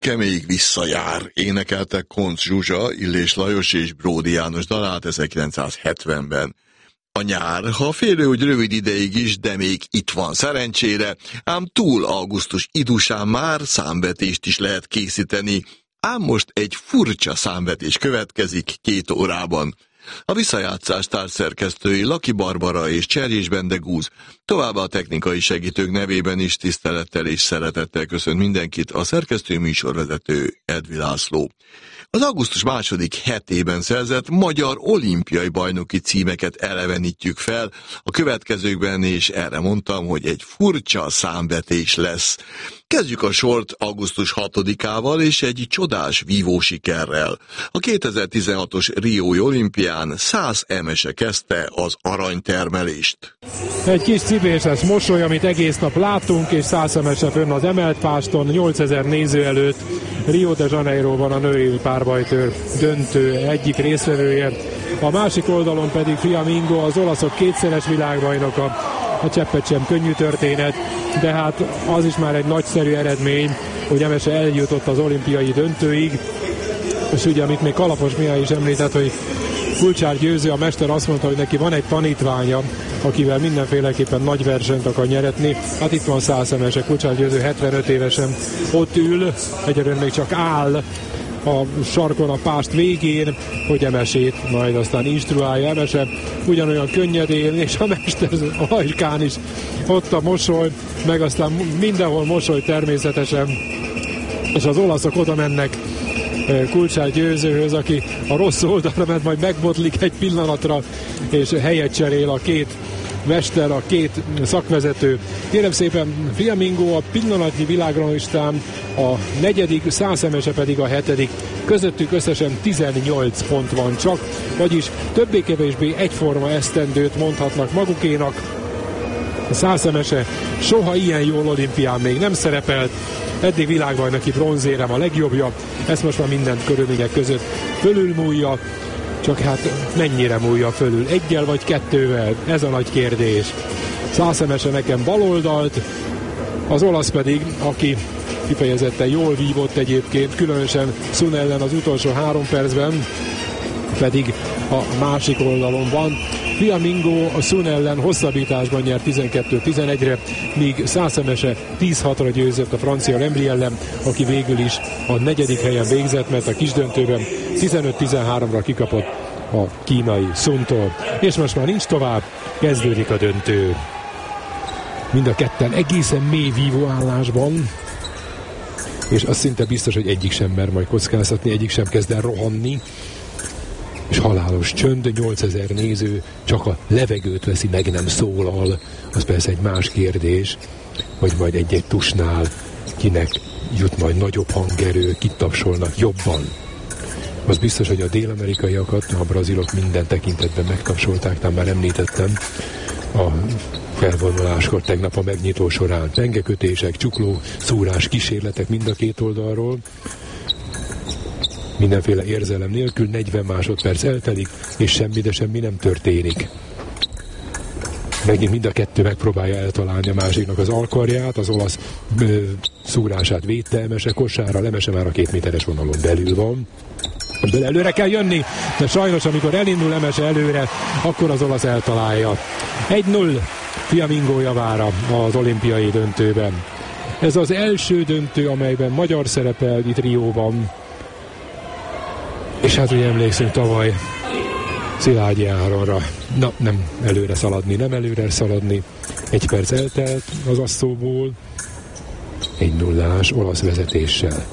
Keméig visszajár, énekeltek Koncz Zsuzsa, Illés Lajos és Bródi János dalát 1970-ben. A nyár, ha félő, hogy rövid ideig is, de még itt van szerencsére, ám túl augusztus idusán már számvetést is lehet készíteni, ám most egy furcsa számvetés következik 2 órában. A visszajátszás társszerkesztői Laki Barbara és Cserjés Bendegúz, továbbá a technikai segítők nevében is tisztelettel és szeretettel köszönt mindenkit a szerkesztő műsorvezető Edvi László. Az augusztus második hetében szerzett magyar olimpiai bajnoki címeket elevenítjük fel a következőkben, és erre mondtam, hogy egy furcsa számvetés lesz. Kezdjük a sort augusztus 6-ával és egy csodás vívó sikerrel. A 2016-os Riói olimpián 100 emese kezdte az aranytermelést. Egy kis cibéses mosoly, amit egész nap látunk, és 100 emese fönn az emelt páston, 8000 néző előtt. Rio de Janeiroban a női párbajtőr döntő egyik résztvevője. A másik oldalon pedig Fiammingo, az olaszok 2-szeres világbajnoka. A cseppet sem könnyű történet, de hát az is már egy nagyszerű eredmény, hogy Emese eljutott az olimpiai döntőig. És ugye, amit még Kalapos Mihály is említett, hogy Kulcsár Győző, a mester azt mondta, hogy neki van egy tanítványa, akivel mindenféleképpen nagy versenyt akar nyeretni. Hát itt van 100 Emese, Kulcsár Győző 75 évesen ott ül, egyelőre még csak áll a sarkon a pást végén, hogy Emesét majd aztán instruálja. Emese ugyanolyan könnyedén, és a mester a Lajskán is ott a mosoly, meg aztán mindenhol mosoly természetesen, és az olaszok oda mennek Kulcsár Győzőhöz, aki a rossz oldalra ment, majd megbotlik egy pillanatra, és helyet cserél a két mester, a két szakvezető. Kérem szépen, Fiammingo a pillanatnyi világranglistán a 4., 100 emese pedig a 7. Közöttük összesen 18 pont van csak, vagyis többé-kevésbé egyforma esztendőt mondhatnak magukénak. A 100 emese soha ilyen jól olimpián még nem szerepelt, eddig világbajnoki bronzérem a legjobbja, ezt most már minden körülmények között fölülmúlja, csak hát mennyire múlja fölül, 1-jel vagy 2-vel, ez a nagy kérdés. 100 emese nekem baloldalt, az olasz pedig, aki kifejezetten jól vívott egyébként, különösen Sun ellen az utolsó 3 percben, pedig a másik oldalon van. Fiammingo a Sun ellen hosszabbításban nyert 12-11-re, míg 100 emese 10-6-ra győzött a francia Lembri ellen, aki végül is a 4. helyen végzett, mert a kisdöntőben 15-13-ra kikapott a kínai Suntól. És most már nincs tovább, kezdődik a döntő. Mind a ketten egészen mély vívó állásban, és az szinte biztos, hogy egyik sem mer majd kockáztatni, egyik sem kezd el rohanni, és halálos csönd, 8000 néző csak a levegőt veszi, meg nem szólal. Az persze egy más kérdés, hogy majd egy-egy tusnál kinek jut majd nagyobb hangerő, kit tapsolnak jobban. Az biztos, hogy a dél-amerikaiakat, a brazilok minden tekintetben megtapsolták, tehát már említettem a felvonuláskor tegnap a megnyitó során. Pengekötések, csukló, szúrás kísérletek mind a két oldalról. Mindenféle érzelem nélkül 40 másodperc eltelik, és semmi, de semmi nem történik. Megint mind a kettő megpróbálja eltalálni a másiknak az alkarját, az olasz szúrását védte Emese, kosárral, Emese már a 2 méteres vonalon belül van. Ebből előre kell jönni, de sajnos amikor elindul Emese előre, akkor az olasz eltalálja. 1-0 Fiammingo javára az olimpiai döntőben. Ez az első döntő, amelyben magyar szerepel itt Rióban. És hát ugye emlékszünk tavaly Szilágyi Áronra. Na, nem előre szaladni. 1 perc eltelt az asszóból. 1-0-ás olasz vezetéssel.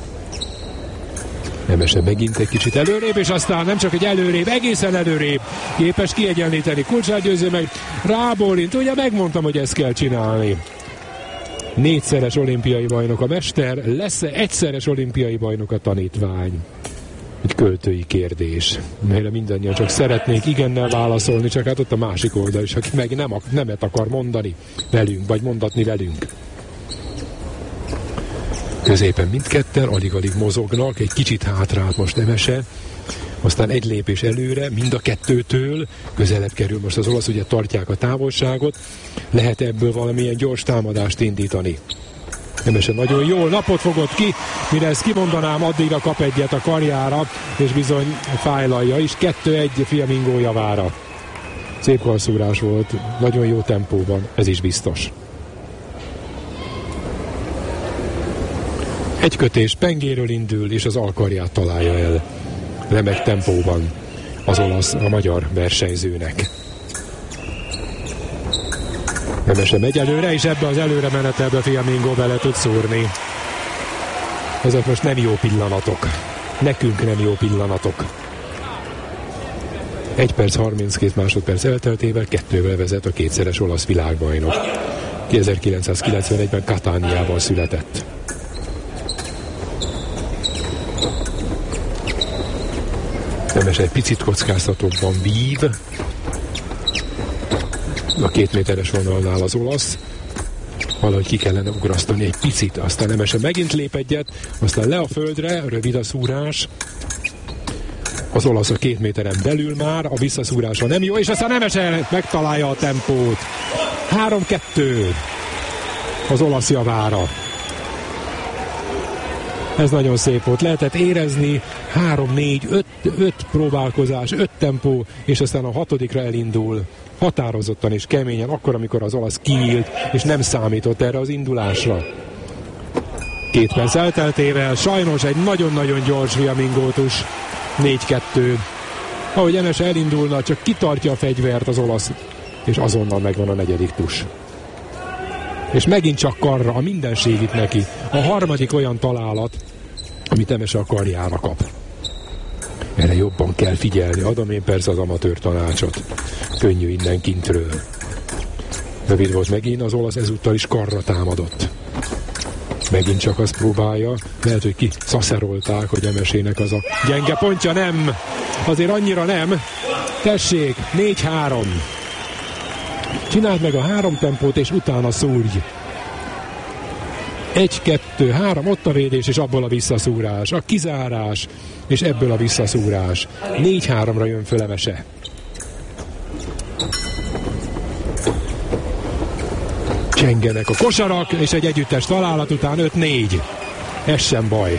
Emese megint egy kicsit előrébb, és aztán nem csak egy előrébb, egészen előrébb képes kiegyenlíteni. Kulcsár Győző meg rábólint. Ugye megmondtam, hogy ezt kell csinálni. 4-szeres olimpiai bajnok a mester, lesz-e 1-szeres olimpiai bajnok a tanítvány? Egy költői kérdés, melyre mindannyian csak szeretnék igennel válaszolni, csak hát ott a másik oldal is, aki meg nemet akar mondani velünk, vagy mondatni velünk. Középen mindketten, alig-alig mozognak, egy kicsit hátrált most Emese, aztán egy lépés előre, mind a kettőtől, közelebb kerül most az olasz, ugye tartják a távolságot, lehet ebből valamilyen gyors támadást indítani. Nemese nagyon jól napot fogott ki, mire ezt kimondanám, addigra kap egyet a karjára, és bizony fájlalja is, 2-1 Fiamingó javára. Szép karszúrás volt, nagyon jó tempóban, ez is biztos. Egy kötés pengéről indul, és az alkarját találja el. Remek tempóban az olasz a magyar versenyzőnek. Nemese megy előre, és ebbe az előre menetelbe Fiamingó bele tud szúrni. Ezek most nem jó pillanatok. Nekünk nem jó pillanatok. 1 perc 32 másodperc elteltével 2-vel vezet a kétszeres olasz világbajnok. 1991-ben Cataniában született. Nemese egy picit kockáztatóbban vív. A 2 méteres vonalnál az olasz. Valahogy ki kellene ugrasztani egy picit, aztán Nemese megint lép egyet, aztán le a földre, rövid a szúrás. Az olasz a 2 méteren belül már, a visszaszúrása nem jó, és aztán Nemese megtalálja a tempót. 3-2 az olasz javára. Ez nagyon szép volt. Lehetett érezni 3-4-5 próbálkozás, 5 tempó, és aztán a 6-dikra elindul. Határozottan és keményen, akkor, amikor az olasz kinyílt, és nem számított erre az indulásra. 2 perc elteltével, sajnos egy nagyon-nagyon gyors Fiamingótus, 4-2. Ahogy Nemese elindulna, csak kitartja a fegyvert az olasz, és azonnal megvan a 4. tus. És megint csak karra, a mindenség itt neki. A 3. olyan találat, amit Nemese a karjára kap. Erre jobban kell figyelni, adom én persze az amatőr tanácsot. Könnyű innen kintről. Rövid volt megint, az olasz ezúttal is karra támadott. Megint csak azt próbálja, lehet, hogy kiszaszerolták, hogy Nemesének az a gyenge pontja, nem. Azért annyira nem. Tessék, 4-3. Csináld meg a 3 tempót, és utána szúrj. 1-2-3, ott a védés, és abból a visszaszúrás. A kizárás, és ebből a visszaszúrás. 4-3-ra jön föl Nemese. Csengenek a kosarak, és egy együttes találat után 5-4. Ez sem baj.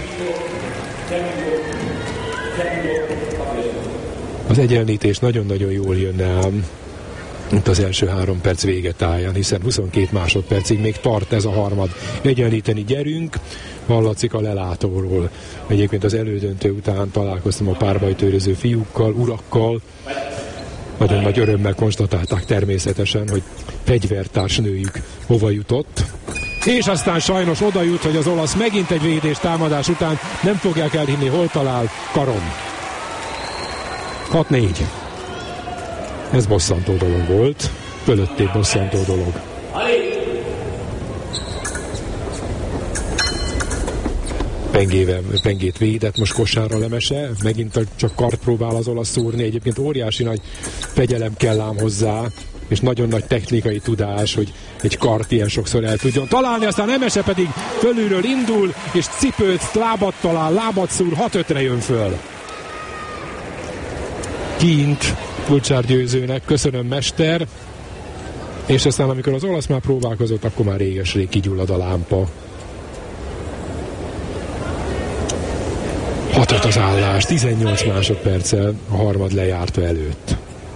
Az egyenlítés nagyon-nagyon jól jönne ám. Itt az első 3 perc véget álljon, hiszen 22 másodpercig még tart ez a harmad. Egyenlíteni gyerünk, hallatszik a lelátóról. Egyébként az elődöntő után találkoztam a párbajtőröző fiúkkal, urakkal. Nagyon nagy örömmel konstatálták természetesen, hogy fegyvertárs nőjük hova jutott. És aztán sajnos oda jut, hogy az olasz megint egy védés támadás után nem fogják elhinni, hol talál karon. 6-4. Ez bosszantó dolog volt. Fölöttébb bosszantó dolog. Pengét védett most kosárra Nemese. Megint csak kart próbál az olasz szúrni. Egyébként óriási nagy fegyelem kell ám hozzá, és nagyon nagy technikai tudás, hogy egy kart ilyen sokszor el tudjon találni. Aztán Nemese pedig fölülről indul, és cipőt, lábat talál, lábat szúr, 6-5-re jön föl. Kint Kulcsár győzőnek, köszönöm mester, és aztán amikor az olasz már próbálkozott, akkor már réges-rég kigyullad a lámpa. 6-5 az állás, 18 másodperccel a harmad lejárta előtt.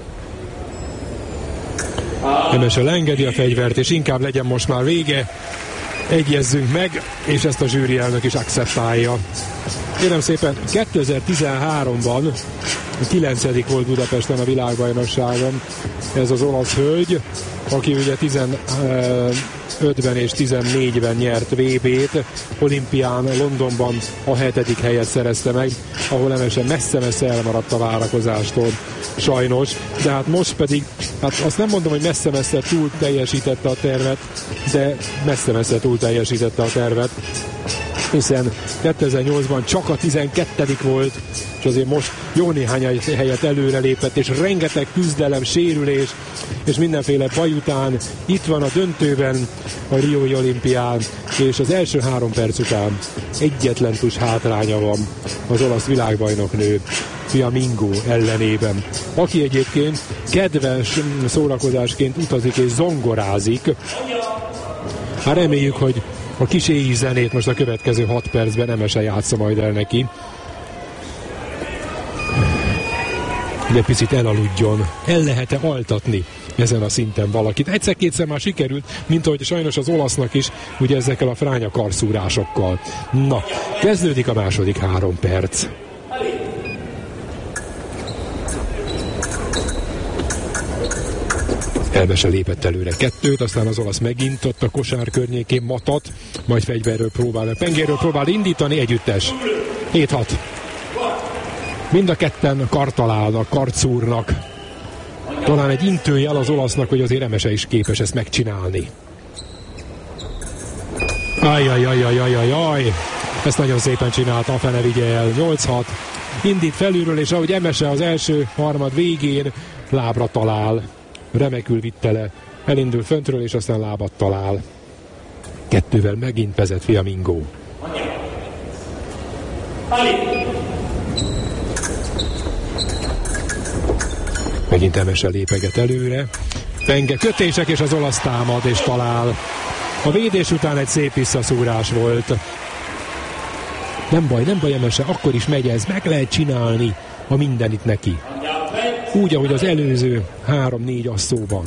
Nemese engedi a fegyvert, és inkább legyen most már vége, egyezzünk meg, és ezt a zsűri elnök is acceptálja. Kérem szépen, 2013-ban 9. volt Budapesten a világbajnokságon ez az olasz hölgy, aki ugye 15-ben és 14-ben nyert VB-t, olimpián Londonban a 7. helyet szerezte meg, ahol Nemese messze-messze elmaradt a várakozástól, sajnos, de hát most pedig, hát azt nem mondom, hogy messze-messze túl teljesítette a tervet, de messze-messze túl teljesítette a tervet, hiszen 2008-ban csak a 12. volt, és azért most jó néhány helyet előrelépett, és rengeteg küzdelem, sérülés, és mindenféle baj után itt van a döntőben a Riói olimpián, és az első 3 perc után egyetlen tus hátránya van az olasz világbajnoknő Fiamingó ellenében, aki egyébként kedves szórakozásként utazik és zongorázik. Hát reméljük, hogy A kis éjjel zenét most a következő 6 percben Emese játsza majd el neki. De picit elaludjon. El lehet-e altatni ezen a szinten valakit? Egyszer-kétszer már sikerült, mint ahogy sajnos az olasznak is, ugye ezekkel a fránya karszúrásokkal. Na, kezdődik a második 3 perc. Emese lépett előre 2, aztán az olasz megint ott a kosár környékén matat, majd fegyverről próbál, pengéről próbál indítani, együttes. 7-6. Mind a ketten kartalálnak, karcúrnak. Talán egy intőjel az olasznak, hogy azért Emese is képes ezt megcsinálni. Ajjajajajajajaj. Ezt nagyon szépen csinálta, a fene vigye el. 8-6. Indít felülről, és ahogy Emese az első harmad végén lábra talál. Remekül vitte le. Elindul föntről, és aztán lábat talál. 2-vel megint vezet Fiamingo. Megint Emese lépeget előre. Penge kötések, és az olasz támad, és talál. A védés után egy szép visszaszúrás volt. Nem baj Emese, akkor is megy ez, meg lehet csinálni a mindenit neki. Úgy, ahogy az előző 3-4 asszóban.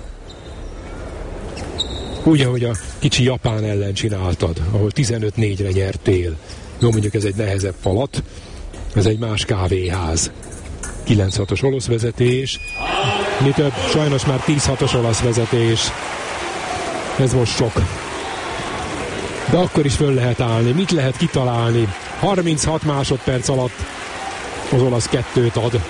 Úgy, ahogy a kicsi Japán ellen csináltad, ahol 15-4-re nyertél. Jó, mondjuk ez egy nehezebb falat, ez egy más kávéház. 9-6-os olasz vezetés, mi több, sajnos már 10-6-os olasz vezetés. Ez most sok. De akkor is föl lehet állni, mit lehet kitalálni? 36 másodperc alatt az olasz 2-t ad.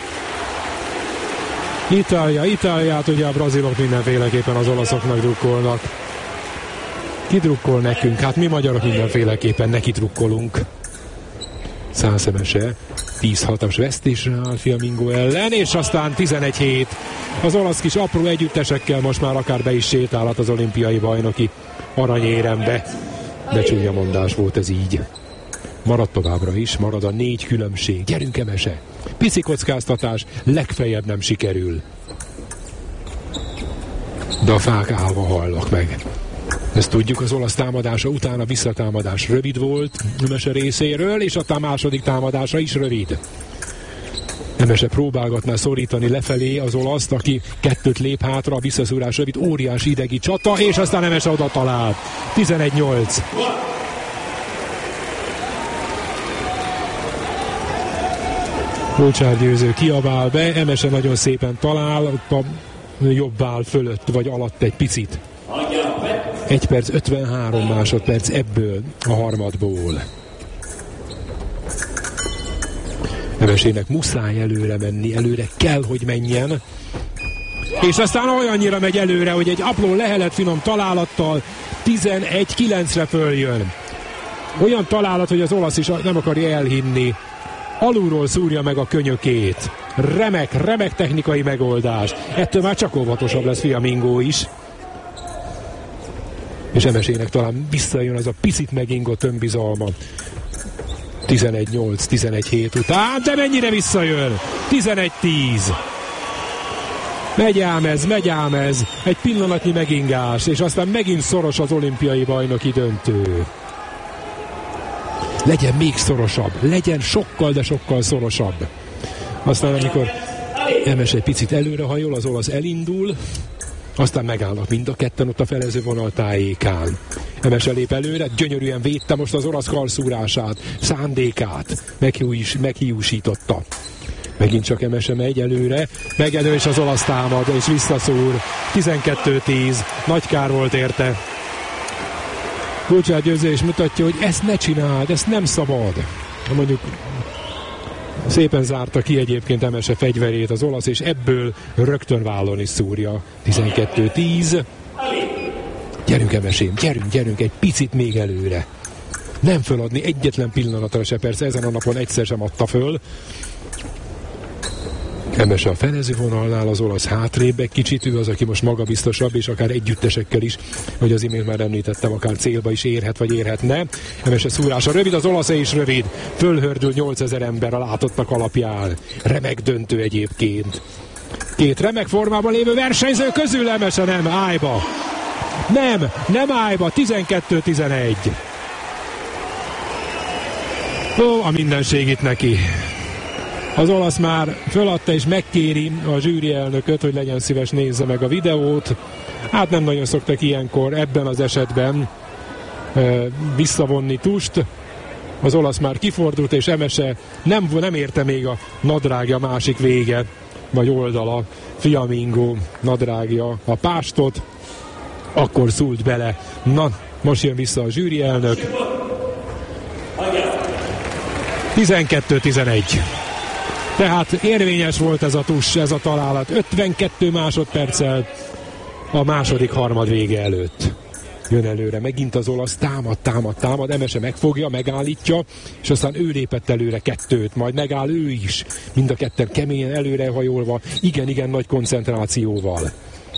Itáliát ugye a brazilok mindenféleképpen az olaszoknak drukkolnak. Ki drukkol nekünk? Hát mi magyarok mindenféleképpen neki drukkolunk. Emese 10-6-as vesztésre áll Fiamingo ellen, és aztán 11-7. Az olasz kis apró együttesekkel most már akár be is sétálhat az olimpiai bajnoki aranyérembe. De csúnya mondás volt ez így. Marad továbbra is, marad a 4 különbség. Gyerünk Emese! Pici kockáztatás, legfeljebb nem sikerül. De a fák állva hallnak meg. Ezt tudjuk, az olasz támadása után a visszatámadás rövid volt Emese részéről, és a második támadása is rövid. Emese próbálgatná szorítani lefelé az olaszt, aki 2 lép hátra, a visszaszúrás rövid, óriási idegi csata, és aztán Emese oda talált. 11-8. Kulcsár Győző kiabál be, Emese nagyon szépen talál, a jobb váll fölött vagy alatt egy picit. 1 perc 53 másodperc ebből a harmadból. Emesének muszáj előre menni, előre kell, hogy menjen. És aztán olyannyira megy előre, hogy egy apró lehelet finom találattal 11-9-re följön. Olyan találat, hogy az olasz is nem akarja elhinni. Alulról szúrja meg a könyökét. Remek technikai megoldás. Ettől már csak óvatosabb lesz Fiamingo is. És Emesének talán visszajön az a picit megingott önbizalma. 11-8, 11-7 után, de mennyire visszajön? 11-10. Megy ám ez. Egy pillanatnyi megingás, és aztán megint szoros az olimpiai bajnoki döntő. Legyen még szorosabb, legyen sokkal, de sokkal szorosabb. Aztán amikor Emese egy picit előrehajol, az olasz elindul, aztán megállnak mind a ketten ott a felező vonal tájékán. Emese lép előre, gyönyörűen védte most az olasz karszúrását, szándékát, meghiúsította. Megint csak Emese megy előre, megelő és az olasz támad, és visszaszúr. 12-10, nagy kár volt érte. Kulcsár Győző is mutatja, hogy ezt ne csináld, ezt nem szabad. Mondjuk szépen zárta ki egyébként Emese fegyverét az olasz, és ebből rögtön vállon is szúrja. 12-10. Gyerünk Emesém, gyerünk egy picit még előre. Nem föladni egyetlen pillanatra se, persze ezen a napon egyszer sem adta föl. Emese a felezővonalnál, az olasz hátrébb egy kicsit, ő az, aki most magabiztosabb, és akár együttesekkel is, hogy az imént már említettem, akár célba is érhet, vagy érhetne. Emese szúrása rövid, az olasz is rövid. Fölhördül 8000 ember a látottak alapján. Remek döntő egyébként. 2 remek formában lévő versenyző közül Emese nem, ájba. Nem állba, 12-11. Ó, a mindenség itt neki. Az olasz már föladta és megkéri a zsűri elnököt, hogy legyen szíves, nézze meg a videót. Hát nem nagyon szoktak ilyenkor ebben az esetben visszavonni tust. Az olasz már kifordult, és Emese nem érte még a nadrágja másik vége, vagy oldala, Fiamingo nadrágja a pástot. Akkor szúlt bele. Na, most jön vissza a zsűri elnök. 12-11. Tehát érvényes volt ez a tus, ez a találat. 52 másodperccel a második harmad vége előtt. Jön előre, megint az olasz, támad, Emese megfogja, megállítja, és aztán ő lépett előre 2-t, majd megáll ő is. Mind a ketten keményen előrehajolva, igen nagy koncentrációval.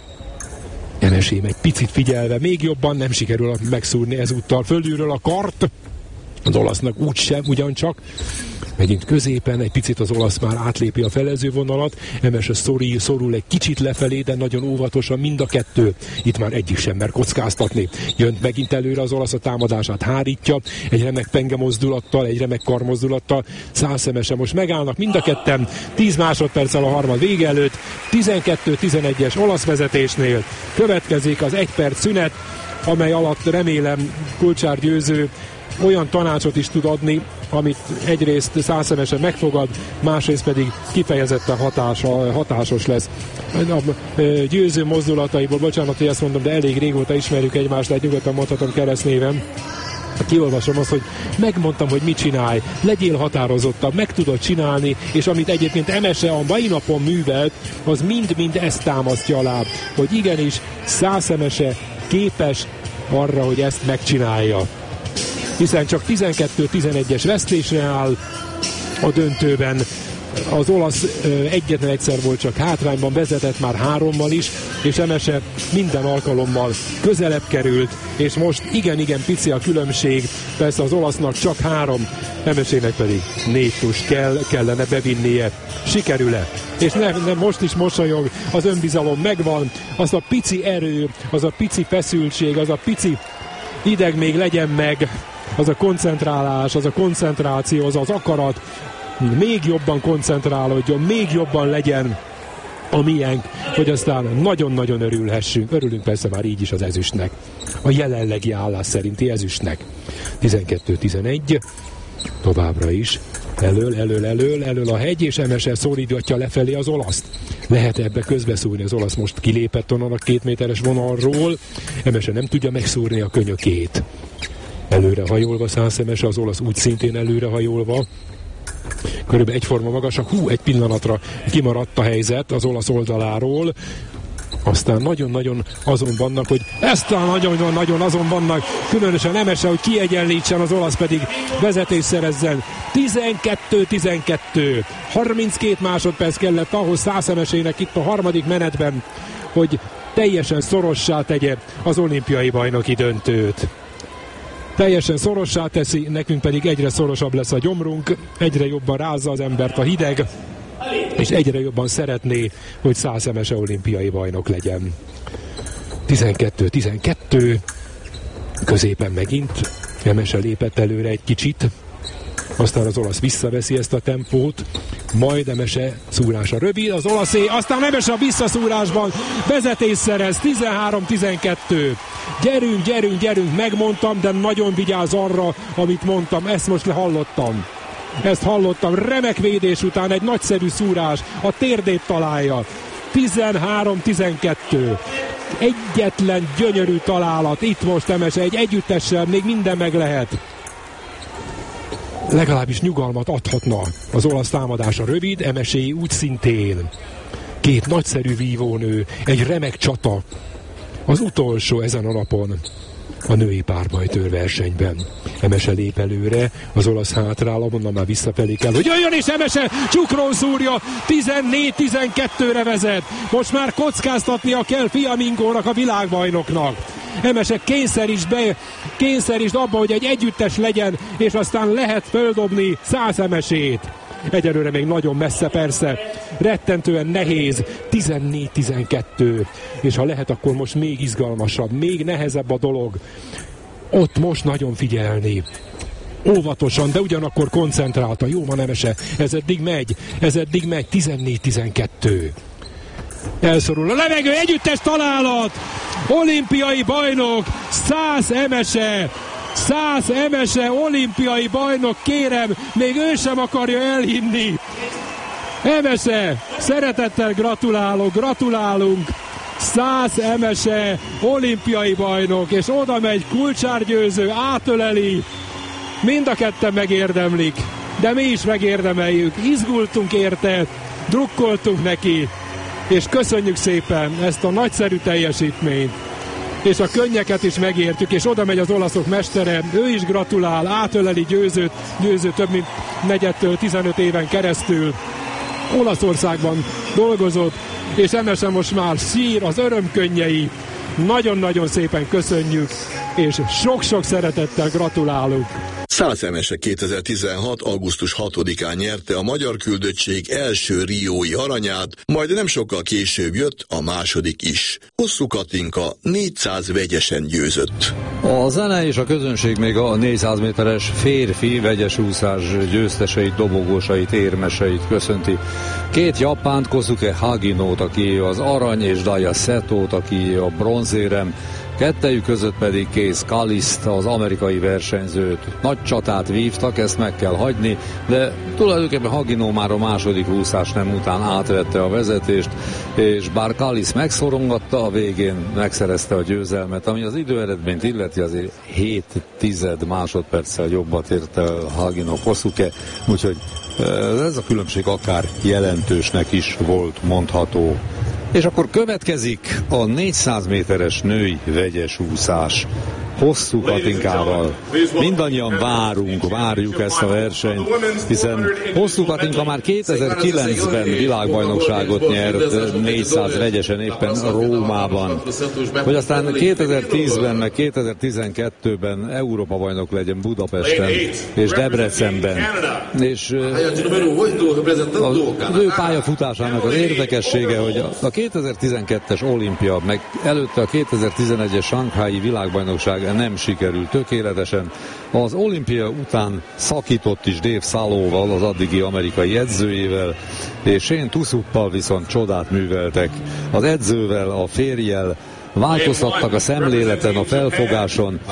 Emesém egy picit figyelve, még jobban nem sikerül megszúrni ezúttal fölülről a kart. Az olasznak úgysem, ugyancsak. Megint középen, egy picit az olasz már átlépi a felezővonalat, Emese szorul egy kicsit lefelé, de nagyon óvatosan mind a kettő. Itt már egyik sem mer kockáztatni. Jönt megint előre az olasz, a támadását hárítja, egy remek penge mozdulattal, egy remek karmozdulattal. Szász Emese most megállnak mind a ketten, 10 másodperccel a harmad vége előtt, 12-11-es olasz vezetésnél következik az 1 perc szünet, amely alatt remélem Kulcsár Győző olyan tanácsot is tud adni, amit egyrészt Szász Emese megfogad, másrészt pedig kifejezetten hatásos lesz. A Győző mozdulataiból, bocsánat, hogy ezt mondom, de elég régóta ismerjük egymást, de nyugodtan mondhatom keresztnévem. Kiolvasom azt, hogy megmondtam, hogy mit csinálj, legyél határozottabb, meg tudod csinálni, és amit egyébként Emese a mai napon művelt, az mind-mind ezt támasztja alá, hogy igenis Szász Emese képes arra, hogy ezt megcsinálja. Hiszen csak 12-11-es vesztésre áll a döntőben. Az olasz egyetlen egyszer volt csak hátrányban, vezetett már 3-mal is, és Emese minden alkalommal közelebb került, és most igen pici a különbség, persze az olasznak csak 3, Emesének pedig 4 tust kellene bevinnie. Sikerül-e? És most is mosolyog, az önbizalom megvan, az a pici erő, az a pici feszültség, az a pici ideg még legyen meg, az a koncentrálás, az a koncentráció, az akarat, még jobban koncentrálódjon, még jobban legyen a miénk, hogy aztán nagyon-nagyon örülhessünk. Örülünk persze már így is az ezüstnek. A jelenlegi állás szerinti ezüstnek. 12-11, továbbra is. Elől a hegy, és Emese szorítgatja lefelé az olaszt. Lehet ebbe közbeszúrni, az olasz most kilépett onnan a 2 méteres vonalról. Emese nem tudja megszúrni a könyökét. Előrehajolva Szász Emese, az olasz úgy szintén előrehajolva. Körülbelül egyforma magasak, egy pillanatra kimaradt a helyzet az olasz oldaláról. Aztán nagyon-nagyon azon vannak, hogy nagyon azon vannak, különösen Emese, hogy kiegyenlítsen, az olasz pedig vezetés szerezzen. 12-12. 32 másodperc kellett ahhoz Szász Emesének itt a harmadik menetben, hogy teljesen szorossá tegye az olimpiai bajnoki döntőt. Teljesen szorossá teszi, nekünk pedig egyre szorosabb lesz a gyomrunk, egyre jobban rázza az embert a hideg, és egyre jobban szeretné, hogy Szász Emese olimpiai bajnok legyen. 12-12, középen megint Emese lépett előre egy kicsit, aztán az olasz visszaveszi ezt a tempót, majd Emese szúrása rövid, az olaszé, aztán Emese a visszaszúrásban vezetés szerez, 13-12. Gyerünk, megmondtam, de nagyon vigyázz arra, amit mondtam, ezt most hallottam, remek védés után egy nagyszerű szúrás, a térdét találja. 13-12. Egyetlen gyönyörű találat, itt most Emese, egy együttessel még minden meg lehet. Legalábbis nyugalmat adhatna. Az olasz támadása rövid, Emeséi úgy szintén. 2 nagyszerű vívónő, egy remek csata. Az utolsó ezen a napon a női párbajtőr versenyben. Emese lép előre, az olasz hátrál, onnan már visszafelé kell, hogy jöjjön, és Emese csukron szúrja, 14-12-re vezet. Most már kockáztatnia kell Fiamingónak, a világbajnoknak. Emese kényszer is kényszerítsd abba, hogy egy együttes legyen, és aztán lehet földobni 100 MS-ét. Egyelőre még nagyon messze persze, rettentően nehéz, 14-12, és ha lehet, akkor most még izgalmasabb, még nehezebb a dolog. Ott most nagyon figyelni. Óvatosan, de ugyanakkor koncentráltan. Jó van, Emese, ez eddig megy, 14-12. Elszorul a levegő, együttes találat! Olimpiai bajnok, 100 Emese! 100 Emese, olimpiai bajnok, kérem, még ő sem akarja elhinni. Emese, szeretettel gratulálunk. 100 Emese, olimpiai bajnok, és oda megy kulcsárgyőző, átöleli. Mind a ketten megérdemlik, de mi is megérdemeljük. Izgultunk érte, drukkoltunk neki, és köszönjük szépen ezt a nagyszerű teljesítményt. És a könnyeket is megértük, és oda megy az olaszok mestere, ő is gratulál, átöleli győző több mint negyedtől 15 éven keresztül. Olaszországban dolgozott, és Emese most már sír, az örömkönnyei. Nagyon-nagyon szépen köszönjük, és sok-sok szeretettel gratulálunk. 100 Emese 2016. augusztus 6-án nyerte a magyar küldöttség első riói aranyát, majd nem sokkal később jött a második is. Hosszú Katinka 400 vegyesen győzött. A zene és a közönség még a 400 méteres férfi vegyes úszás győzteseit, dobogósait, érmeseit köszönti. Két japánt, Kosuke Haginót, aki az arany, és Daya Setót, aki a bronzérem, kettejük között pedig Case Calist, az amerikai versenyzőt. Nagy csatát vívtak, ezt meg kell hagyni, de tulajdonképpen Haginó már a második úszás nem után átvette a vezetést, és bár Kalis megszorongatta, a végén megszerezte a győzelmet, ami az időeredményt illeti azért 0,7 másodperccel jobbat érte Haginó Kosuke, úgyhogy ez a különbség akár jelentősnek is volt mondható. És akkor következik a 400 méteres női vegyes úszás. Hosszú Katinkával. Mindannyian várjuk ezt a versenyt, hiszen Hosszú Katinka már 2009-ben világbajnokságot nyert 400 vegyesen éppen Rómában. Hogy aztán 2010-ben, meg 2012-ben Európa bajnok legyen Budapesten és Debrecenben. És az ő pályafutásának az érdekessége, hogy a 2012-es olimpia, meg előtte a 2011-es Sanghái világbajnokság nem sikerült tökéletesen. Az olimpia után szakított is Dave Salóval, az addigi amerikai edzőjével, és Shane Tusuppal viszont csodát műveltek. Az edzővel, a férjjel változtattak a szemléleten, a felfogáson.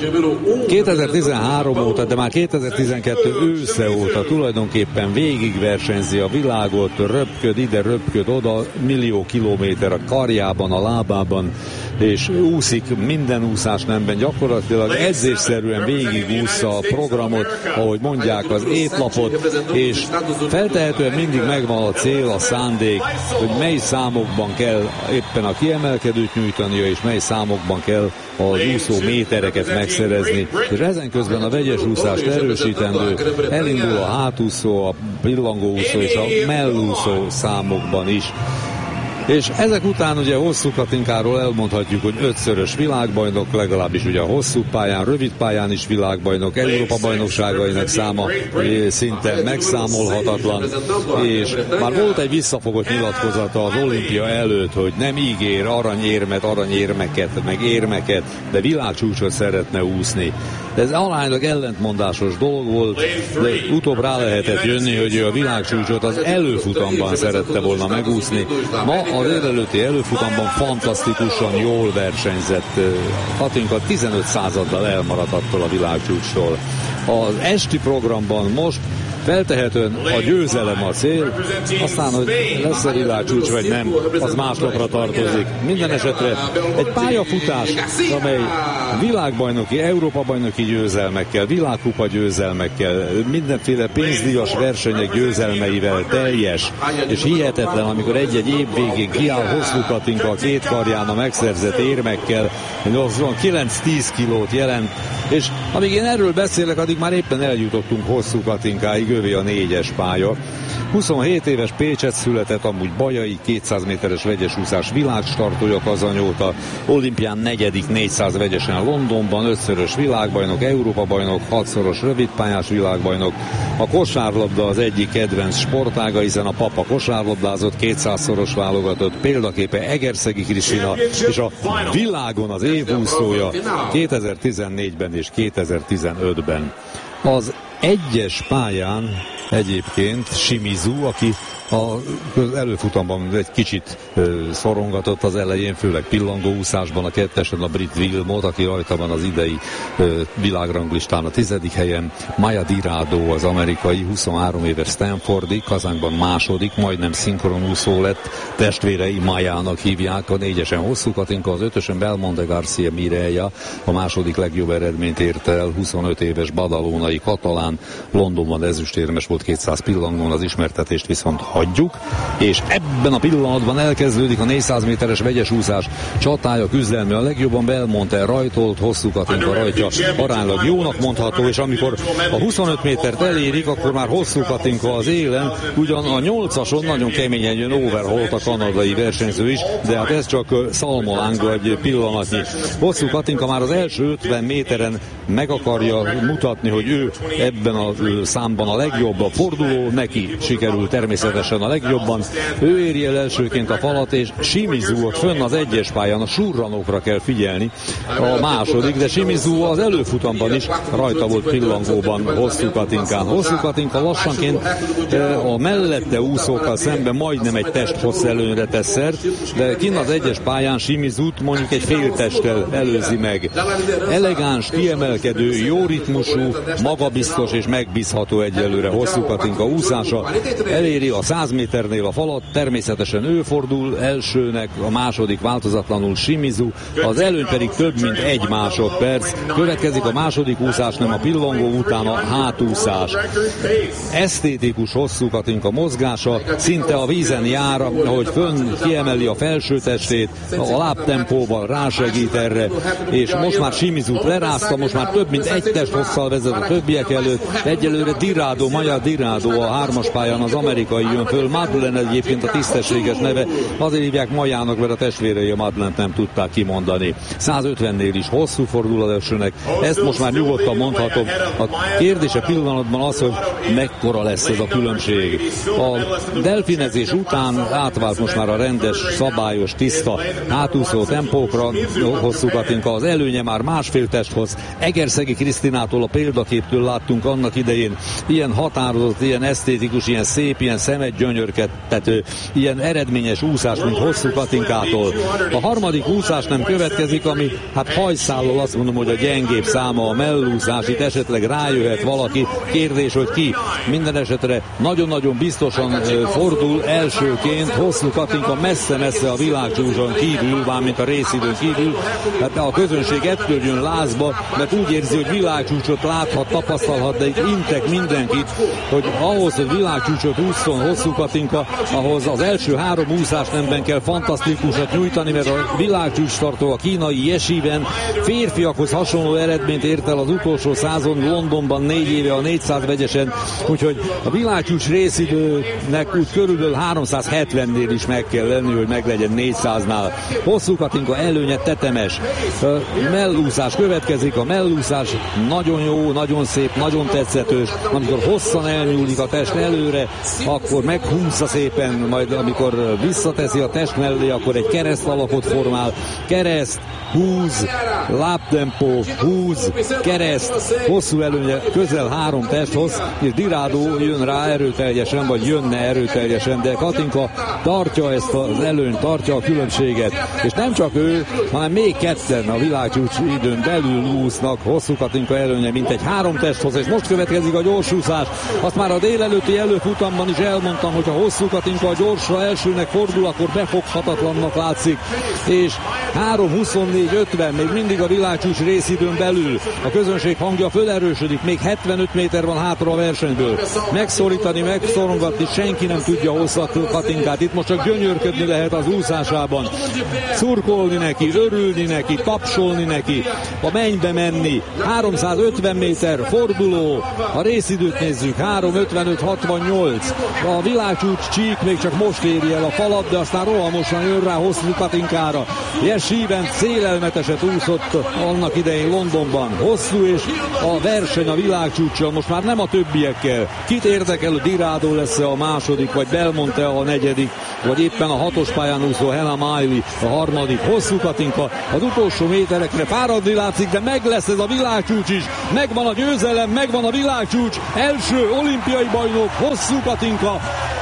2013 óta, de már 2012 ősze óta tulajdonképpen végigversenyzi a világot, röpköd ide, röpköd oda, millió kilométer a karjában, a lábában, és úszik minden úszás nemben, gyakorlatilag edzésszerűen végigúszza a programot, ahogy mondják, az étlapot, és feltehetően mindig megvan a cél, a szándék, hogy mely számokban kell éppen a kiemelkedőt nyújtania, és mely számokban kell az úszó métereket megszerezni, és ezen közben a vegyes úszást erősítendő, elindul a hátúszó, a pillangóúszó és a mellúszó számokban is. És ezek után ugye Hosszú Katinkáról elmondhatjuk, hogy 5-szörös világbajnok, legalábbis ugye a hosszú pályán, rövid pályán is világbajnok, Európa bajnokságainak száma szinte megszámolhatatlan, és már volt egy visszafogott nyilatkozata az olimpia előtt, hogy nem ígér aranyérmeket, meg érmeket, de világcsúcsot szeretne úszni. De ez aránylag ellentmondásos dolog volt, de utóbb rá lehetett jönni, hogy ő a világcsúcsot az előfutamban szerette volna megúszni. Ma az előtti előfutamban fantasztikusan jól versenyzett. Katinka 15 századdal elmaradt attól a világcsúcstól. Az esti programban most feltehetően a győzelem a cél, aztán, hogy lesz-e világcsúcs vagy nem, az másnapra tartozik. Minden esetre egy pályafutás, amely világbajnoki, Európa-bajnoki győzelmekkel, világkupa győzelmekkel, mindenféle pénzdíjas versenyek győzelmeivel teljes, és hihetetlen, amikor egy-egy év végén kiáll Hosszú Katinka a két karján a megszerzett érmekkel, 9-10 kilót jelent, és amíg én erről beszélek, addig már éppen eljutottunk Hosszú Katinkáig, övé a 4-es pálya. 27 éves Pécset született, amúgy bajai, 200 méteres vegyesúszás világstartója Kazanyóta, olimpián 4. 400 vegyesen Londonban, 5-szörös világbajnok, Európa-bajnok, 6-szoros rövidpályás világbajnok. A kosárlabda az egyik kedvenc sportága, hiszen a papa kosárlabdázott, 200-szoros válogatott, példaképe Egerszegi Krisztina, és a világon az évúszója 2014-ben és 2015-ben. Az egyes pályán egyébként Shimizu, aki az előfutamban egy kicsit szorongatott az elején, főleg pillangóúszásban, a kettesen a brit Wilmot, aki rajta van az idei világranglistán a 10. helyen, Maya Dirado az amerikai 23 éves Stanfordi, Kazánban második, majdnem szinkronúszó lett, testvérei Mayának hívják, a 4-esen Hosszú Katinka, az 5-ösen Belmonte Garcia Mireia, a második legjobb eredményt érte el, 25 éves badalónai katalán, Londonban ezüstérmes volt 200 pillangón, az ismertetést viszont hagyjuk, és ebben a pillanatban elkezdődik a 400 méteres vegyesúszás csatája, küzdelme. A legjobban Belmonte rajtolt, Hosszú Katinka rajtja aránylag jónak mondható, és amikor a 25 métert elérik, akkor már Hosszú Katinka az élen, ugyan a 8-ason nagyon keményen jön Overholt, a kanadai versenyző is, de hát ez csak szalmalánga egy pillanatnyi. Hosszú Katinka már az első 50 méteren meg akarja mutatni, hogy ő ebben a számban a legjobb, a forduló neki sikerül természetesen a legjobban. Ő éri el elsőként a falat, és Shimizu ott fönn az egyes pályán, a surranókra kell figyelni, a második, de Shimizu az előfutamban is rajta volt pillangóban Hosszú Katinkán. Hosszú Katinka lassanként a mellette úszókkal szemben majdnem egy testhossz előnyre tesz szert, de kinn az egyes pályán Shimizut mondjuk egy fél testtel előzi meg. Elegáns, kiemelkedő, jó ritmusú, magabiztos és megbízható egyelőre Hosszú Katinka úszása. Eléri a 100 méternél a falat, természetesen ő fordul elsőnek, a második változatlanul Shimizu, az előny pedig több mint 1 másodperc. Következik a második úszás, nem a pillangó után a hátúszás. Esztétikus Hosszú Katinka mozgása, szinte a vízen jár, ahogy fönn kiemeli a felső testét, a lábtempóval rásegít erre, és most már Shimizut lerázta, most már több mint 1 testhosszal vezet a többiek előtt. Egyelőre Dirado, Maya Dirado a 3-as pályán az amerikai jön föl, Madeleine egyébként a tisztességes neve, azért hívják Majának, mert a testvérei a Madeleine-t nem tudták kimondani. 150-nél is hosszú fordul az elsőnek, ezt most már nyugodtan mondhatom. A kérdése pillanatban az, hogy mekkora lesz ez a különbség. A delfinezés után átvált most már a rendes, szabályos, tiszta hátúszó tempókra. Hosszú Katinka az előnye már másfél testhoz. Egerszegi Krisztinától, a példaképtől láttunk annak idején ilyen határozott, ilyen esztétikus, ilyen szép, ilyen szemet gyönyörködtető, ilyen eredményes úszás, mint Hosszú Katinkától. A harmadik úszás nem következik, ami hát hajszállal azt mondom, hogy a gyengébb száma, a mellúszás, itt esetleg rájöhet valaki, kérdés, hogy ki. Minden esetre nagyon-nagyon biztosan fordul elsőként Hosszú Katinka messze-messze a világcsúcson kívül, mármint a részidőn kívül. Hát a közönség ettől jön lázba, mert úgy érzi, hogy világcsúcsot láthat, tapasztalhat, de itt intek mindenkit, hogy ahhoz, hogy világcsúcsot ússzon Hosszú Katinka, ahhoz az első 3 úszásnemben kell fantasztikusat nyújtani, mert a világcsúcstartó, a kínai Yeshiben férfiakhoz hasonló eredményt ért el az utolsó százon Londonban 4 éve a 400 vegyesen, úgyhogy a világcsúcs részidőnek úgy körülbelül 370-nél is meg kell lenni, hogy meglegyen 400-nál. Hosszú Katinka előnye tetemes. Mellúszás következik, a mellúszás nagyon jó, nagyon szép, nagyon tetszetős. Amikor hosszan elnyúlik a test előre, akkor meghúzza szépen, majd amikor visszateszi a test mellé, akkor egy kereszt alakot formál. Kereszt, húz, lábtempó, húz, kereszt, hosszú előnye, közel 3 testhoz, és Dirado jön rá erőteljesen, vagy jönne erőteljesen, de Katinka tartja ezt az előnyt, tartja a különbséget, és nem csak ő, hanem még ketten a világcsúcs időn belül úsznak. Hosszú Katinka előnye mintegy 3 testhoz, és most következik a gyorsúszás. Azt már a délelőtti előfutamban is elmondtam, mondtam, hogy a Hosszú Katinka a gyorsra elsőnek fordul, akkor befoghatatlannak látszik, és 3:24:50 még mindig a világcsúcs részidőn belül. A közönség hangja fölerősödik, még 75 méter van hátra a versenyből. Megszorítani, megszorongatni senki nem tudja Hosszú Katinkát. Itt most csak gyönyörködni lehet az úszásában. Szurkolni neki, örülni neki, tapsolni neki, a mennybe menni. 350 méter forduló, a részidőt nézzük, 3:55:68. A világcsúcs csík még csak most éri el a falat, de aztán rohamosan jön rá Hosszú Katinkára. Jesse Evans szélelmeteset úszott annak idején Londonban. Hosszú és a verseny a világcsúccsal, most már nem a többiekkel. Kit érdekel, hogy Dirado lesz-e a második, vagy Belmonte a negyedik, vagy éppen a hatos pályán úszó Hannah Miley a harmadik. Hosszú Katinka az utolsó méterekre fáradni látszik, de meg lesz ez a világcsúcs is. Megvan a győzelem, megvan a világcsúcs. Első olimpiai bajnok Hosszú Katinka.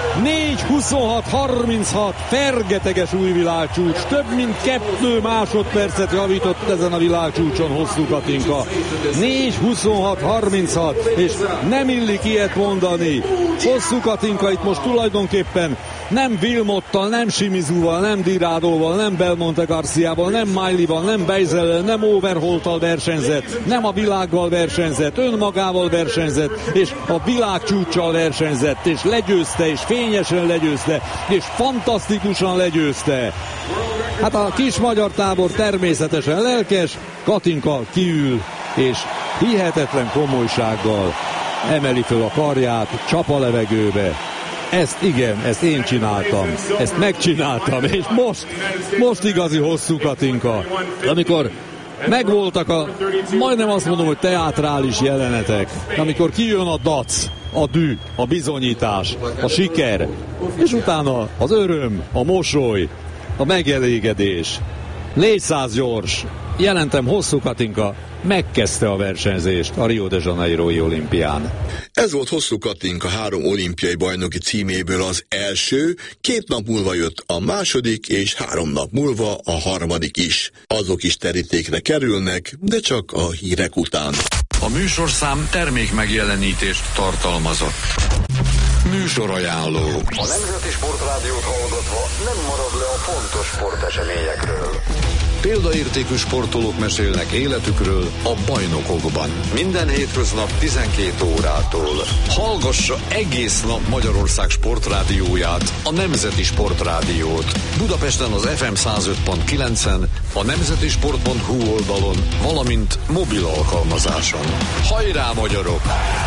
4:26:36, fergeteges új világcsúcs. Több mint 2 másodpercet javított ezen a világcsúcson Hosszú Katinka. 4:26:36, és nem illik ilyet mondani. Hosszú Katinka itt most tulajdonképpen nem Wilmottal, nem Shimizuval, nem Diradóval, nem Belmonte Garciával, nem Mileyval, nem Beisellel, nem Overholttal versenyzett, nem a világgal versenyzett, önmagával versenyzett, és a világcsúccsal versenyzett, és legyőzte, és fényesen legyőzte, és fantasztikusan legyőzte. Hát a kis magyar tábor természetesen lelkes, Katinka kiül, és hihetetlen komolysággal emeli föl a karját, csap a levegőbe. Ezt én csináltam, ezt megcsináltam, és most igazi Hosszú Katinka. Amikor megvoltak majdnem azt mondom, hogy teátrális jelenetek, amikor kijön a dac, a dű, a bizonyítás, a siker, és utána az öröm, a mosoly, a megelégedés. 400 gyors, jelentem, Hosszú Katinka megkezdte a versenyzést a Rio de Janeiro-i olimpián. Ez volt Hosszú Katinka 3 olimpiai bajnoki címéből az első, 2 nap múlva jött a második, és 3 nap múlva a harmadik is. Azok is terítékre kerülnek, de csak a hírek után. A műsorszám termék megjelenítést tartalmazott. Műsorajánló. A Nemzeti Sportrádiót hallgatva nem marad le a fontos sporteseményekről. Példaértékű sportolók mesélnek életükről a bajnokokban. Minden hétköznap 12 órától. Hallgassa egész nap Magyarország sportrádióját, a Nemzeti Sportrádiót. Budapesten az FM 105.9-en, a nemzetisport.hu oldalon, valamint mobil alkalmazáson. Hajrá, magyarok!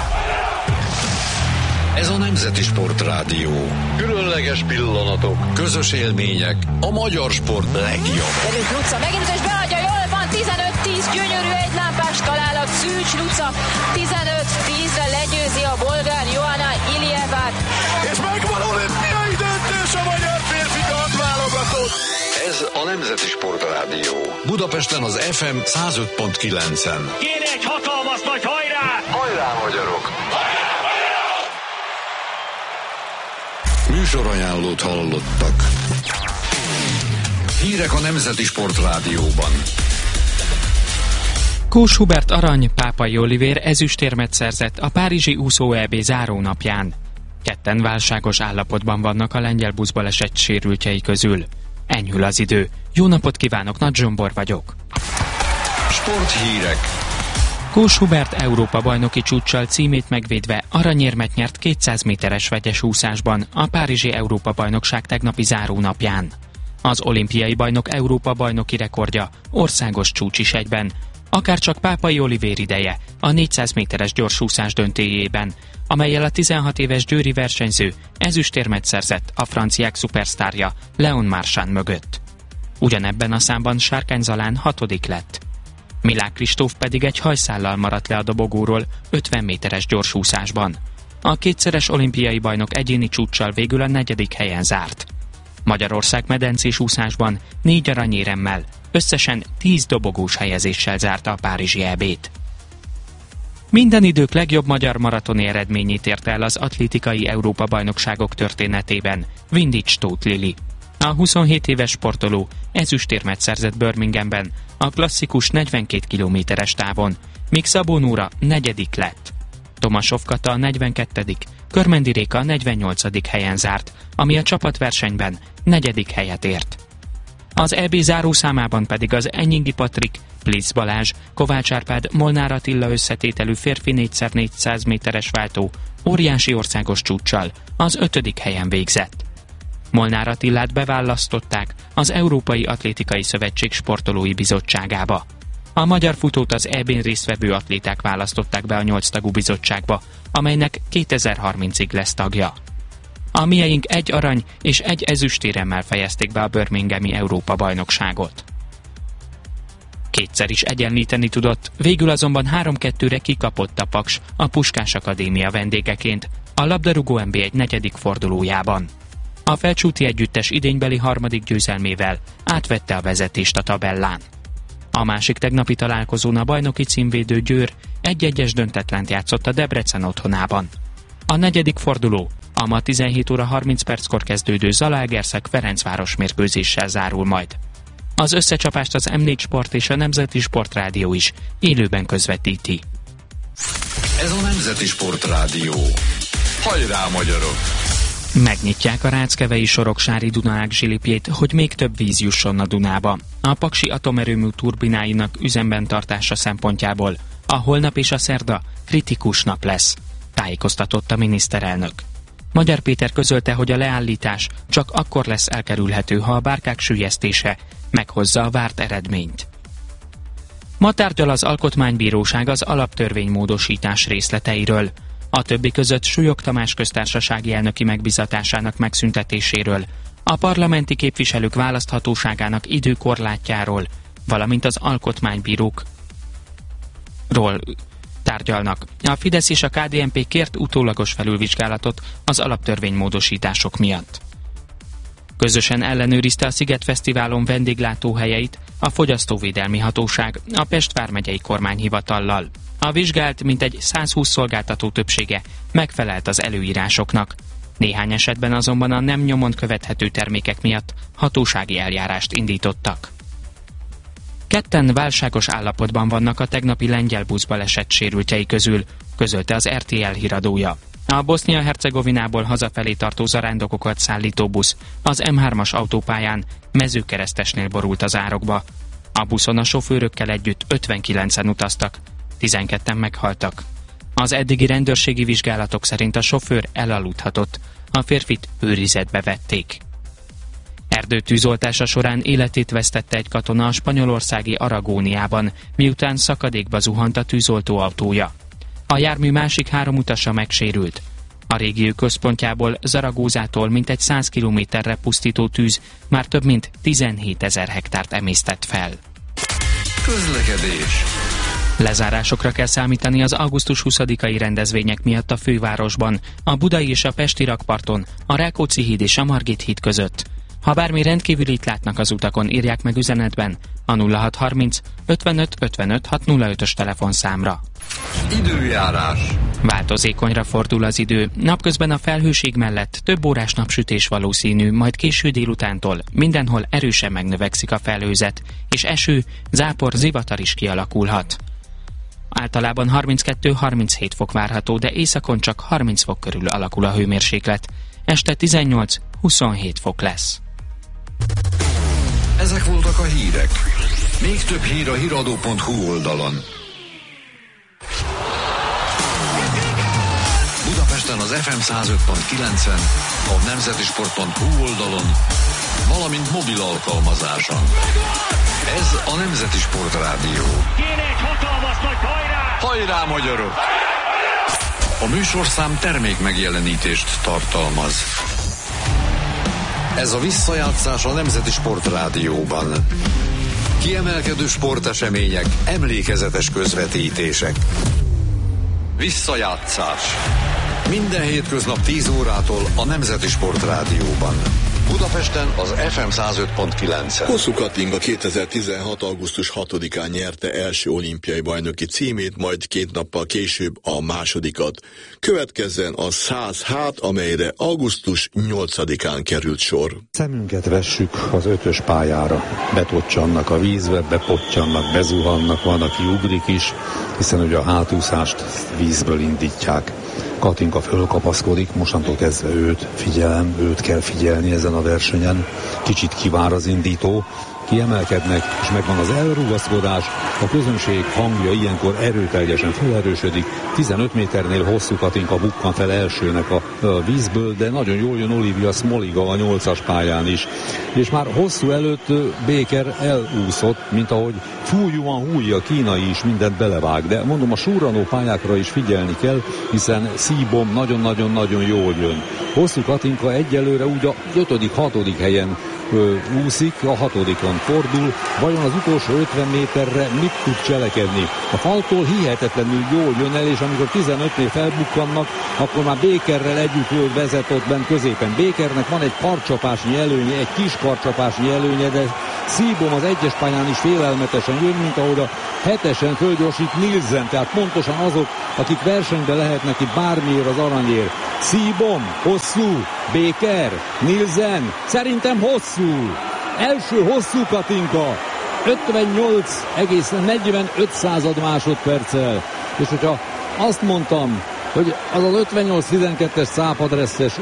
Ez a Nemzeti Sportrádió. Különleges pillanatok, közös élmények, a magyar sport legjobb. Velünk Luca megint és beadja, jól van, 15-10, gyönyörű egylámpás találat, Szűcs Luca, 15-10-re legyőzi a bolgár Johanna Ilievát. És megvan olimpiai döntés a magyar férfi válogatott. Ez a Nemzeti Sportrádió. Budapesten az FM 105.9-en. Kéne egy hatalmas nagy hajrá! Hajrá, magyarok! Műsorajánlót hallottak. Hírek a Nemzeti Sportrádióban. Kós Hubert arany, Pápai Olivér ezüstérmet szerzett a párizsi úszó EB zárónapján. Ketten válságos állapotban vannak a lengyel buszbaleset sérültjei közül. Enyhül az idő. Jó napot kívánok, Nagy Zsombor vagyok. Sporthírek. Kós Hubert Európa-bajnoki csúccsal címét megvédve aranyérmet nyert 200 méteres vegyes úszásban a párizsi Európa-bajnokság tegnapi zárónapján. Az olimpiai bajnok Európa-bajnoki rekordja országos csúcs is egyben, akárcsak Pápai Olivér ideje a 400 méteres gyorsúszás döntőjében, amellyel a 16 éves győri versenyző ezüstérmet szerzett a franciák szupersztárja Leon Marchand mögött. Ugyanebben a számban Sárkány Zalán 6. lett. Milák Kristóf pedig egy hajszállal maradt le a dobogóról 50 méteres gyorsúszásban. A kétszeres olimpiai bajnok egyéni csúccsal végül a 4. helyen zárt. Magyarország medencés úszásban 4 aranyéremmel, összesen 10 dobogós helyezéssel zárta a párizsi EB-t. Minden idők legjobb magyar maratoni eredményét ért el az atlétikai Európa-bajnokságok történetében Vindics Tóth Lili. A 27 éves sportoló ezüstérmet szerzett Birminghamben a klasszikus 42 kilométeres távon, míg Szabó Nóra 4. lett. Tomasov Kata a 42., Körmendi Réka a 48. helyen zárt, ami a csapatversenyben 4. helyet ért. Az EB zárószámában pedig az Enyingi Patrik, Plisz Balázs, Kovács Árpád, Molnár Attila összetételű férfi 4x400 méteres váltó óriási országos csúccsal az 5. helyen végzett. Molnár Attilát beválasztották az Európai Atlétikai Szövetség sportolói bizottságába. A magyar futót az EB-n résztvevő atléták választották be a 8 tagú bizottságba, amelynek 2030-ig lesz tagja. A mieink 1 arany és 1 ezüstéremmel fejezték be a birminghami Európa-bajnokságot. Kétszer is egyenlíteni tudott, végül azonban 3-2-re kikapott a Paks a Puskás Akadémia vendégeként a labdarúgó NB1 4. fordulójában. A Felcsúti együttes idénybeli 3. győzelmével átvette a vezetést a tabellán. A másik tegnapi találkozón a bajnoki címvédő Győr 1-1-es döntetlent játszott a Debrecen otthonában. A 4. forduló a ma 17 óra 30 perckor kezdődő Zalaegerszeg Ferencváros mérkőzéssel zárul majd. Az összecsapást az M4 Sport és a Nemzeti Sportrádió is élőben közvetíti. Ez a Nemzeti Sportrádió. Hajrá, magyarok! Megnyitják a Ráckevei Soroksári Dunaák zsilipjét, hogy még több víz jusson a Dunába. A paksi atomerőmű turbináinak üzemben tartása szempontjából a holnap és a szerda kritikus nap lesz, tájékoztatott a miniszterelnök. Magyar Péter közölte, hogy a leállítás csak akkor lesz elkerülhető, ha a bárkák süllyesztése meghozza a várt eredményt. Ma tárgyal az Alkotmánybíróság az alaptörvénymódosítás részleteiről. A többi között Súlyog Tamás köztársasági elnöki megbizatásának megszüntetéséről, a parlamenti képviselők választhatóságának időkorlátjáról, valamint az alkotmánybírókról tárgyalnak. A Fidesz és a KDNP kért utólagos felülvizsgálatot az alaptörvénymódosítások miatt. Közösen ellenőrizte a Sziget Fesztiválon vendéglátóhelyeit a Fogyasztóvédelmi Hatóság a Pest vármegyei kormányhivatallal. A vizsgált mintegy 120 szolgáltató többsége megfelelt az előírásoknak. Néhány esetben azonban a nem nyomon követhető termékek miatt hatósági eljárást indítottak. Ketten válságos állapotban vannak a tegnapi lengyel buszbaleset sérültjei közül, közölte az RTL híradója. A Bosznia-Hercegovinából hazafelé tartó zarándokokat szállító busz az M3-as autópályán Mezőkeresztesnél borult az árokba. A buszon a sofőrökkel együtt 59-en utaztak, 12-en meghaltak. Az eddigi rendőrségi vizsgálatok szerint a sofőr elaludhatott, a férfit őrizetbe vették. Erdőtűzoltása során életét vesztette egy katona a spanyolországi Aragóniában, miután szakadékba zuhant a tűzoltó autója. A jármű másik 3 utasa megsérült. A régió központjából, Zaragózától mintegy 100 kilométerre pusztító tűz már több mint 17 000 hektárt emésztett fel. Közlekedés. Lezárásokra kell számítani az augusztus 20-ai rendezvények miatt a fővárosban, a budai és a pesti rakparton, a Rákóczi híd és a Margit híd között. Ha bármi rendkívülit látnak az utakon, írják meg üzenetben a 0630 55 55 605-ös telefonszámra. Időjárás. Változékonyra fordul az idő. Napközben a felhőség mellett több órás napsütés valószínű, majd késő délutántól mindenhol erősen megnövekszik a felhőzet, és eső, zápor, zivatar is kialakulhat. Általában 32-37 fok várható, de északon csak 30 fok körül alakul a hőmérséklet. Este 18-27 fok lesz. Ezek voltak a hírek. Még több hír a hiradó.hu oldalon. Budapesten az FM 105.9-en, a nemzetisport.hu oldalon, valamint mobil alkalmazáson. Ez a Nemzeti Sportrádió. Kéne egy hatalmas nagy hajrá! Hajrá, magyarok! A műsorszám termék megjelenítést tartalmaz. Ez a visszajátszás a Nemzeti Sportrádióban. Kiemelkedő sportesemények, emlékezetes közvetítések. Visszajátszás. Minden hétköznap 10 órától a Nemzeti Sportrádióban. Budapesten az FM 105.9-en. Hosszú Katinga 2016. augusztus 6-án nyerte első olimpiai bajnoki címét, majd 2 nappal később a másodikat. Következzen a 100 hát, amelyre augusztus 8-án került sor. Szemünket vessük az 5-ös pályára. Betoccsannak a vízbe, bepottyannak, bezuhannak, van, aki ugrik is, hiszen ugye a hátúszást vízből indítják. Katinka fölkapaszkodik, mostantól kezdve őt kell figyelni ezen a versenyen. Kicsit kivár az indító, kiemelkednek, és megvan az elrugaszkodás, a közönség hangja ilyenkor erőteljesen felerősödik. 15 méternél Hosszú Katinka bukkan fel elsőnek a vízből, de nagyon jól jön Olivia Smoliga a 8-as pályán is. És már Hosszú előtt Baker elúszott, mint ahogy Fu Yuan-hui, a kínai is mindent belevág, de mondom, a surranó pályákra is figyelni kell, hiszen Szíbom nagyon-nagyon-nagyon jól jön. Hosszú Katinka egyelőre úgy a 5.-6. helyen úszik, a 6-on fordul, vajon az utolsó 50 méterre mit tud cselekedni? A faltól hihetetlenül jól jön el, és amikor 15-nél felbukkannak, akkor már Bakerrel együtt vezet ott bent középen. Bakernek van egy karcsapásnyi előnye, egy kis karcsapásnyi előnye, de Szíbom az 1-es pályán is félelmetesen jön, mint ahogy a 7-esen fölgyorsít Nielsen, tehát pontosan azok, akik versenyben lehetnek itt bármiért az aranyért. Szíbom, Hosszú, Baker, Nielsen, szerintem Hosszú. Első Hosszú Katinka 58,45 másodperccel. És hogyha azt mondtam, hogy az 58-12-es szápadresszes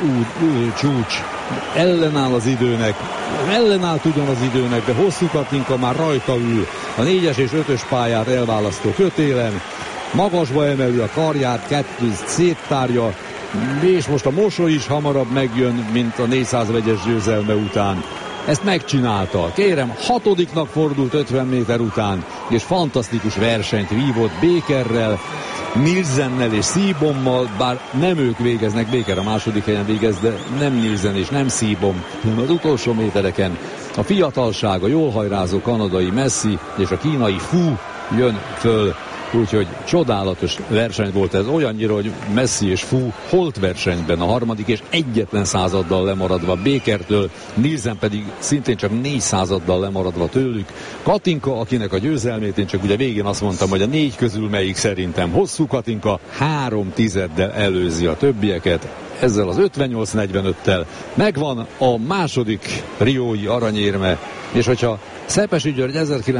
csúcs ellenáll az időnek, ellenállt ugyan az időnek, de Hosszú Katinka már rajta ül. A 4-es és 5-ös pályát elválasztó kötélen, magasba emeli a karját, kettőt széttárja, és most a mosoly is hamarabb megjön, mint a 400 vegyes győzelme után. Ezt megcsinálta. Kérem, 6-nak fordult 50 méter után, és fantasztikus versenyt vívott Bakerrel, Nielsennel és Szíbommal, bár nem ők végeznek, Baker a második helyen végez, de nem Nielsen és nem Szíbom, hanem az utolsó métereken a fiatalság, a jól hajrázó kanadai Messi és a kínai Fu jön föl. Úgyhogy csodálatos verseny volt ez, olyannyira, hogy Messi és Fu holt versenyben a harmadik, és egyetlen századdal lemaradva Bakertől, Nielsen pedig szintén csak 4 századdal lemaradva tőlük. Katinka, akinek a győzelmét én csak ugye végén azt mondtam, hogy a 4 közül melyik szerintem. Hosszú Katinka 3 tizeddel előzi a többieket. Ezzel az 58-45-tel megvan a második riói aranyérme, és hogyha Szepesi György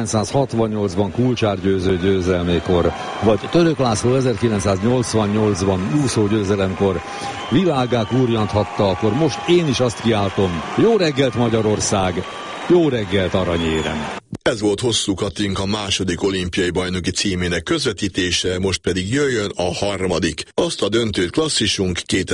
1968-ban kulcsárgyőző győzelmékor, vagy Török László 1988-ban úszó győzelemkor világgá kurjanthatta, akkor most én is azt kiáltom: jó reggelt Magyarország, jó reggelt aranyérem! Ez volt Hosszú Katinka második olimpiai bajnoki címének közvetítése, most pedig jöjjön a harmadik. Azt a döntőt klasszisunk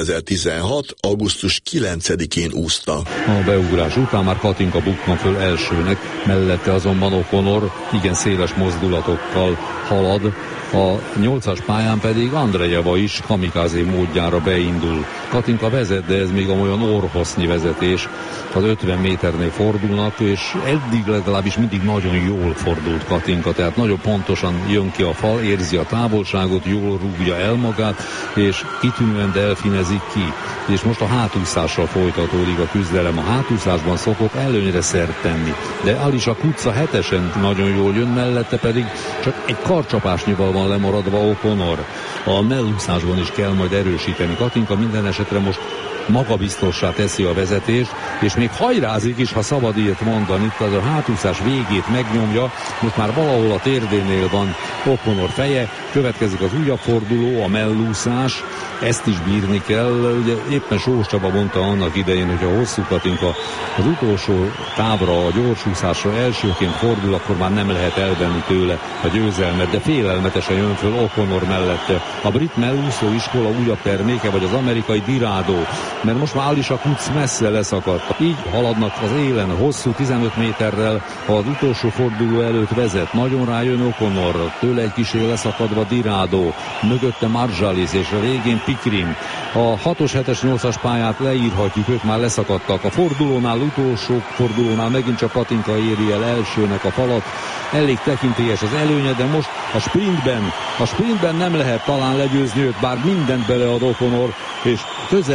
2016. augusztus 9-én úszta. A beugrás után már Katinka bukkan föl elsőnek, mellette azonban O'Connor igen széles mozdulatokkal halad. A 8-as pályán pedig Andrejeva is kamikázé módjára beindul. Katinka vezet, de ez még olyan orrhossznyi vezetés. Az 50 méternél fordulnak, és eddig legalábbis mindig nagyon jól fordult Katinka, tehát nagyon pontosan jön ki a fal, érzi a távolságot, jól rúgja el magát, és kitűnően delfinezik ki. És most a hátúszással folytatódik a küzdelem. A hátúszásban szokott előnyre szert tenni, de Alisa Kutza 7-esen nagyon jól jön, mellette pedig csak egy karcsapásnyival van lemaradva O'Connor. A mellúszásban is kell majd erősíteni. Katinka minden esetre most magabiztossá teszi a vezetést, és még hajrázik is, ha szabad ilyet mondani. Az a hátúszás végét megnyomja, most már valahol a térdénél van O'Connor feje, következik az újabb forduló, a mellúszás, ezt is bírni kell. Ugye éppen Sós Csaba mondta annak idején, hogy a Hosszú Katinka az utolsó távra, a gyorsúszásra elsőként fordul, akkor már nem lehet elvenni tőle a győzelmet, de félelmetesen jön föl O'Connor mellette. A brit mellúszó iskola újabb terméke, vagy az amerikai Dirado, mert most már Alisa Kutz messze leszakadt. Így haladnak az élen, hosszú 15 méterrel az utolsó forduló előtt vezet. Nagyon rájön O'Connor, tőle egy kis leszakadva Dirado, mögötte Marjalis, és a végén Pikrin. A 6-os, 7-es, 8-as pályát leírhatjuk, ők már leszakadtak. A fordulónál, utolsó fordulónál megint csak Katinka éri el elsőnek a falat. Elég tekintélyes az előnye, de most a sprintben nem lehet talán legyőzni őt, bár mindent belead O'Connor, és közelíti Katinka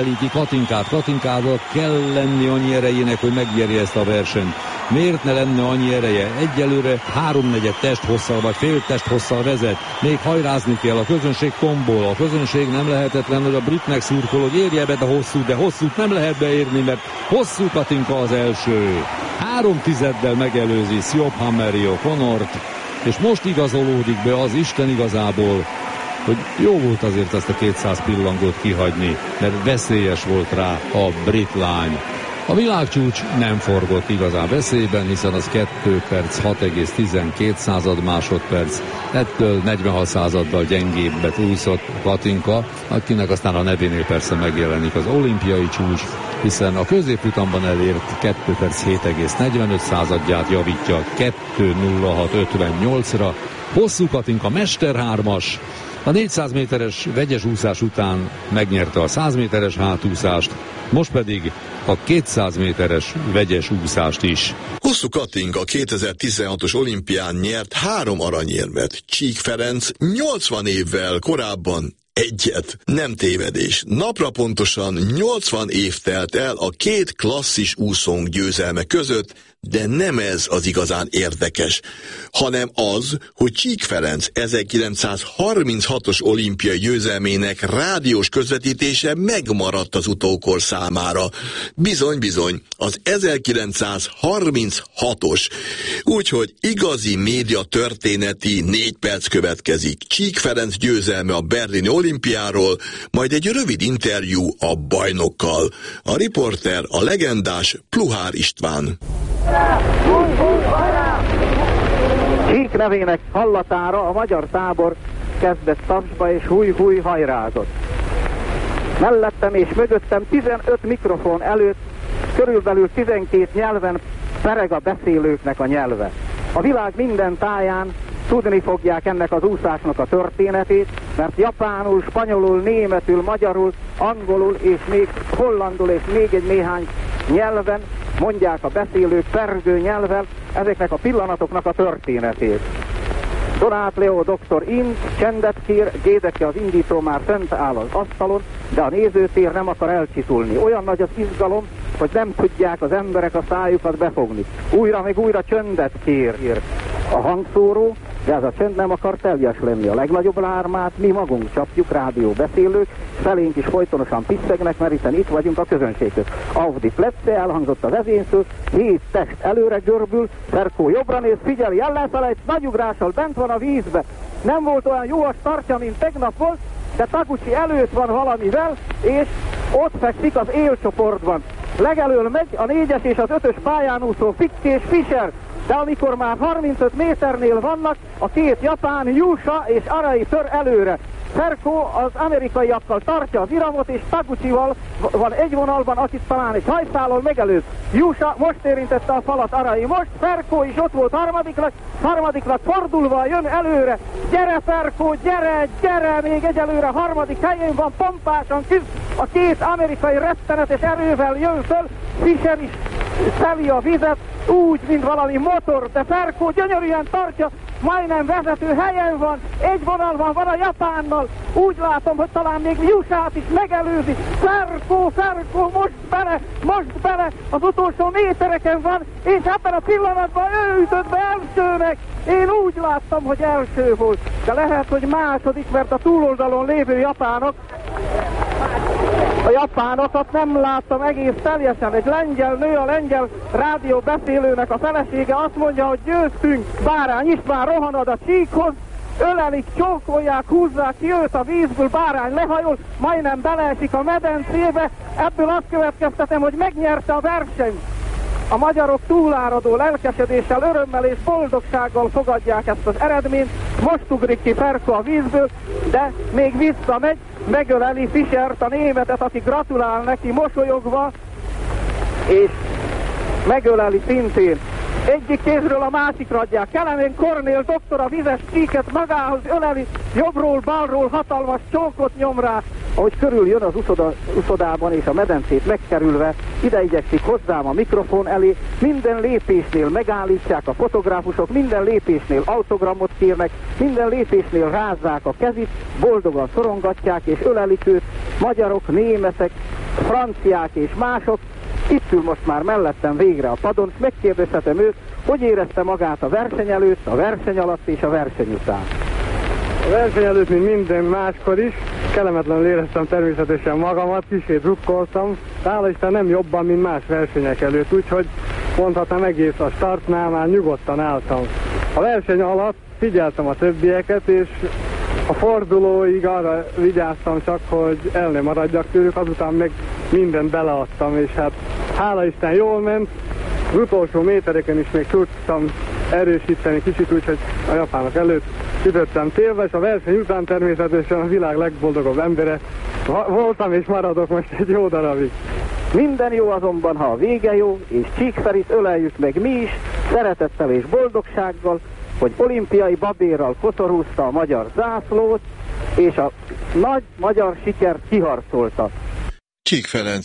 Katinkát. Katinkával kell lenni annyi erejének, hogy megnyerje ezt a versenyt. Miért ne lenne annyi ereje? Egyelőre 3/4 testhosszal vagy fél testhosszal vezet. Még hajrázni kell, a közönség tombol. A közönség nem lehetetlen, hogy a britnek szurkol, hogy érje be a hosszút, de hosszút nem lehet beérni, mert hosszú Katinka az első. 3/10-del megelőzi Siobhan O'Connort, és most igazolódik be az Isten igazából, hogy jó volt azért ezt a 200 pillangót kihagyni, mert veszélyes volt rá a brit lány. A világcsúcs nem forgott igazán veszélyben, hiszen az 2 perc 6,12 másodperc, ettől 46 századdal gyengébbet úszott Katinka, akinek aztán a nevénél persze megjelenik az olimpiai csúcs, hiszen a középfutamban elért 2 perc 7,45 századját javítja 2:06:58-ra. Hosszú Katinka Mester 3-as, a 400 méteres vegyes úszás után megnyerte a 100 méteres hátúszást, most pedig a 200 méteres vegyes úszást is. Hosszú Katinka 2016-os olimpián nyert 3 aranyérmet. Csík Ferenc 80 évvel korábban egyet. Nem tévedés. Napra pontosan 80 év telt el a 2 klasszis úszónk győzelme között, de nem ez az igazán érdekes, hanem az, hogy Csík Ferenc 1936-os olimpiai győzelmének rádiós közvetítése megmaradt az utókor számára. Bizony, az 1936-os. Úgyhogy igazi média történeti 4 perc következik. Csík Ferenc győzelme a berlini olimpiáról, majd egy rövid interjú a bajnokkal. A riporter a legendás Pluhár István. Csík nevének hallatára a magyar tábor kezdett tapsba és húj-húj hajrázott. Mellettem és mögöttem 15 mikrofon előtt körülbelül 12 nyelven pereg a beszélőknek a nyelve. A világ minden táján tudni fogják ennek az úszásnak a történetét, mert japánul, spanyolul, németül, magyarul, angolul és még hollandul és még egy néhány nyelven mondják a beszélők pergő nyelvvel ezeknek a pillanatoknak a történetét. Donát Leo doktor int, csendet kér, Gédeke az indító már fent áll az asztalon, de a nézőtér nem akar elcsitulni. Olyan nagy az izgalom, hogy nem tudják az emberek a szájukat befogni. Újra meg újra csöndet kér a hangszóró, de ez a csönd nem akar teljes lenni. A legnagyobb lármát mi magunk csapjuk, rádióbeszélők, felénk is folytonosan piszegnek, mert hiszen itt vagyunk a közönséghez. Auf die Plätze, elhangzott a vezényszó, 7 test előre görbül, Ferkó jobbra néz, figyeli, ellenfelejt, nagy ugrással bent van a vízbe. Nem volt olyan jó a startja, mint tegnap volt, de Taguchi előtt van valamivel, és ott fekszik az élcsoportban. Legelől megy a 4-es és az 5-ös pályán úszó Fick és Fischer, de amikor már 35 méternél vannak, a 2 japán, Jusha és Arai tör előre. Ferkó az amerikaiakkal tartja az iramot, és Taguchival van egy vonalban, akit talán egy hajszálon megelőz. Jusha most érintette a falat, Arai most, Ferkó is ott volt harmadiknak fordulva jön előre. Gyere Ferkó, gyere, még egyelőre harmadik helyén van, pompásan küzd, a 2 amerikai rettenetes erővel jön föl, Fischer is szeli a vizet, úgy, mint valami motor, de Ferkó gyönyörűen tartja, majdnem vezető helyen van, egy vonalban van a japánnal, úgy látom, hogy talán még Jushát is megelőzi. Ferkó, most bele, az utolsó métereken van, és ebben a pillanatban ő ütött be elsőnek. Én úgy láttam, hogy első volt, de lehet, hogy második, mert a túloldalon lévő a japánokat nem láttam egész teljesen. Egy lengyel nő, a lengyel rádióbeszélőnek a felesége azt mondja, hogy győztünk. Bárány István rohanad a Csíkhoz, ölelik, csókolják, húzzák ki őt a vízből, Bárány lehajol, majdnem beleesik a medencébe. Ebből azt következtetem, hogy megnyerte a versenyt. A magyarok túláradó lelkesedéssel, örömmel és boldogsággal fogadják ezt az eredményt. Most ugrik ki Ferkó a vízből, de még visszamegy, megöleli Fischert, a németet, aki gratulál neki mosolyogva, és megöleli szintén. Egyik kézről a másikra adják. Kelemen Kornél doktor a vizes Csíket magához öleli, jobbról, balról hatalmas csókot nyom rá. Ahogy körüljön az uszodában és a medencét megkerülve, ide igyekszik hozzám a mikrofon elé, minden lépésnél megállítják a fotográfusok, minden lépésnél autogramot kérnek, minden lépésnél rázzák a kezit, boldogan szorongatják és ölelik őt, magyarok, németek, franciák és mások. Itt ül most már mellettem végre a padon, és megkérdezhetem őt, hogy érezte magát a verseny előtt, a verseny alatt és a verseny után. A verseny előtt, mint minden máskor is, kellemetlenül éreztem természetesen magamat, kicsit drukkoltam, hála Isten nem jobban, mint más versenyek előtt, úgyhogy mondhatnám egész a startnál már nyugodtan álltam. A verseny alatt figyeltem a többieket, és a fordulóig arra vigyáztam csak, hogy el ne maradjak tőlük, azután meg mindent beleadtam, és hát hála Isten jól ment. Az utolsó métereken is még tudtam erősíteni kicsit, úgyhogy a japánok előtt ütöttem télve, és a verseny után természetesen a világ legboldogabb embere voltam, és maradok most egy jó darabig. Minden jó azonban, ha a vége jó, és Csík-Ferit öleljük meg mi is, szeretettel és boldogsággal, hogy olimpiai babérral kotorúzta a magyar zászlót, és a nagy magyar sikert kiharcolta. Csík Ferenc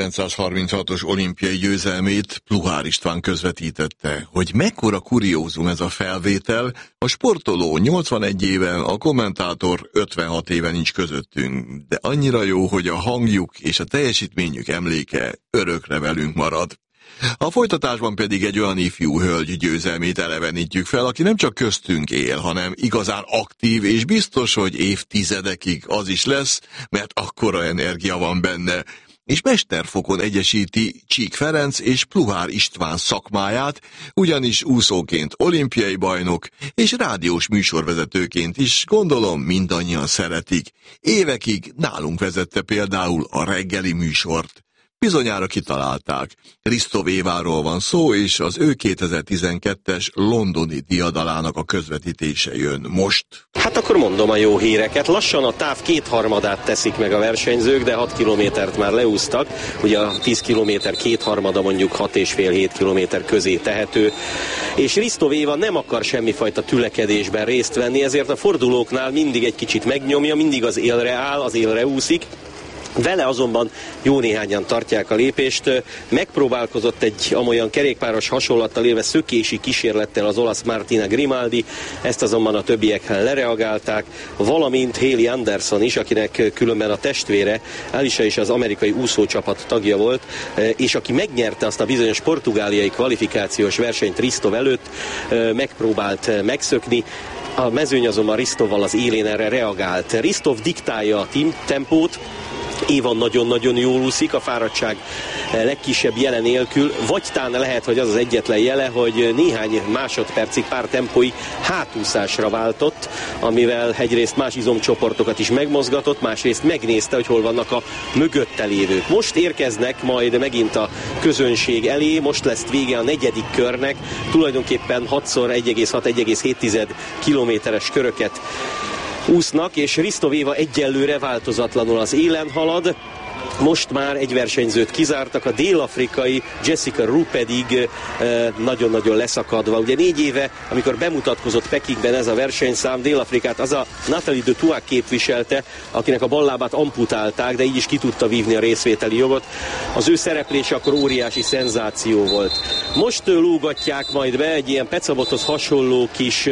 1936-os olimpiai győzelmét Pluhár István közvetítette. Hogy mekkora kuriózum ez a felvétel, a sportoló 81 éven, a kommentátor 56 éven nincs közöttünk, de annyira jó, hogy a hangjuk és a teljesítményük emléke örökre velünk marad. A folytatásban pedig egy olyan ifjú hölgy győzelmét elevenítjük fel, aki nem csak köztünk él, hanem igazán aktív, és biztos, hogy évtizedekig az is lesz, mert akkora energia van benne. És mesterfokon egyesíti Csík Ferenc és Pluhár István szakmáját, ugyanis úszóként olimpiai bajnok, és rádiós műsorvezetőként is gondolom mindannyian szeretik. Évekig nálunk vezette például a reggeli műsort. Bizonyára kitalálták. Risto Éváról van szó, és az ő 2012-es londoni diadalának a közvetítése jön most. Hát akkor mondom a jó híreket. Lassan a táv 2/3 teszik meg a versenyzők, de 6 kilométert már leúztak. Ugye a 10 kilométer 2/3 mondjuk 6,5-7 kilométer közé tehető. És Risto Éva nem akar semmifajta tülekedésben részt venni, ezért a fordulóknál mindig egy kicsit megnyomja, mindig az élre áll, az élre úszik. Vele azonban jó néhányan tartják a lépést. Megpróbálkozott egy amolyan kerékpáros hasonlattal élve szökési kísérlettel az olasz Martina Grimaldi, ezt azonban a többiek lereagálták, valamint Haley Anderson is, akinek különben a testvére Alicia is az amerikai úszócsapat tagja volt, és aki megnyerte azt a bizonyos portugáliai kvalifikációs versenyt Risto előtt, megpróbált megszökni. A mezőny azonban Ristovval az élén erre reagált. Ristov diktálja a tempót, Éva nagyon-nagyon jól úszik, a fáradtság legkisebb jele nélkül, vagy talán lehet, hogy az az egyetlen jele, hogy néhány másodpercig, pár tempóig hátúszásra váltott, amivel egyrészt más izomcsoportokat is megmozgatott, másrészt megnézte, hogy hol vannak a mögötte lévők. Most érkeznek majd megint a közönség elé, most lesz vége a 4. körnek, tulajdonképpen 6x1,6-1,7 kilométeres köröket úsznak, és Risto Éva egyelőre változatlanul az élen halad. Most már egy versenyzőt kizártak, a dél-afrikai Jessica Roux pedig nagyon-nagyon leszakadva. Ugye 4 éve, amikor bemutatkozott Pekingben ez a versenyszám, Dél-Afrikát az a Nathalie de Touac képviselte, akinek a ballábát amputálták, de így is ki tudta vívni a részvételi jogot. Az ő szereplése akkor óriási szenzáció volt. Most lógatják majd be egy ilyen pecabothoz hasonló kis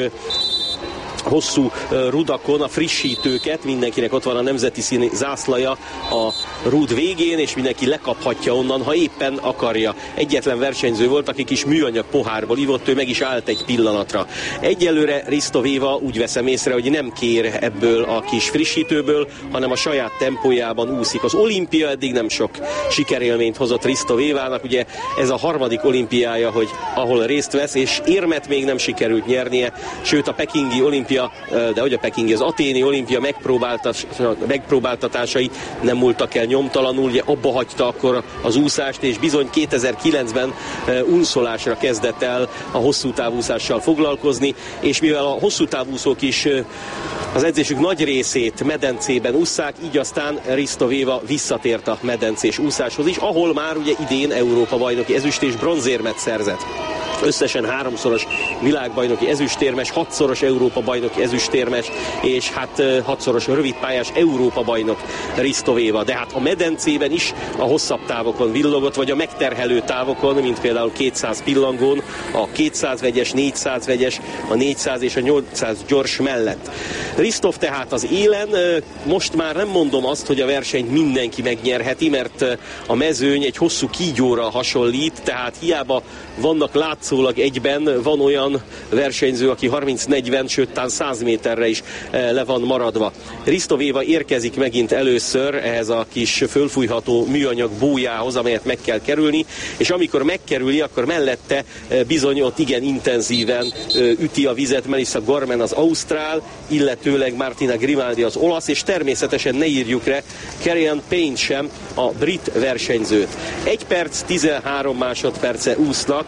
hosszú rudakon a frissítőket, mindenkinek ott van a nemzeti színi zászlaja a rúd végén, és mindenki lekaphatja onnan, ha éppen akarja. Egyetlen versenyző volt, aki kis műanyag pohárból ivott, ő meg is állt egy pillanatra. Egyelőre Risto Éva úgy veszem észre, hogy nem kér ebből a kis frissítőből, hanem a saját tempójában úszik. Az olimpia eddig nem sok sikerélményt hozott Risto Évának, ugye ez a 3. olimpiája, ahol részt vesz, és érmet még nem sikerült nyernie, sőt a pekingi olimpia, de hogy a pekingi, az aténi olimpia megpróbáltatásai nem múltak el nyomtalanul, ugye abba hagyta akkor az úszást, és bizony 2009-ben unszolásra kezdett el a hosszú távúszással foglalkozni, és mivel a hosszú távúszók is az edzésük nagy részét medencében ússzák, így aztán Risto Éva visszatért a medencés úszáshoz is, ahol már ugye idén Európa bajnoki ezüst és bronzérmet szerzett. összesen 3-szoros világbajnoki ezüstérmes, 6-szoros Európa-bajnoki ezüstérmes, és hát 6-szoros rövidpályás Európa-bajnok Hristovéva. De hát a medencében is a hosszabb távokon villogott, vagy a megterhelő távokon, mint például 200 pillangón, a 200 vegyes, 400 vegyes, a 400 és a 800 gyors mellett. Hristov tehát az élen, most már nem mondom azt, hogy a versenyt mindenki megnyerheti, mert a mezőny egy hosszú kígyóra hasonlít, tehát hiába vannak látszólag egyben, van olyan versenyző, aki 30-40, sőt tán 100 méterre is le van maradva. Hristovéva érkezik megint először ehhez a kis fölfújható műanyag bójához, amelyet meg kell kerülni, és amikor megkerüli, akkor mellette bizony ott igen intenzíven üti a vizet Melissa Gorman az ausztrál, illetőleg Martina Grimaldi az olasz, és természetesen ne írjuk le Kerry-Ann Payne sem, a brit versenyzőt. 1 perc 13 másodperce úsznak,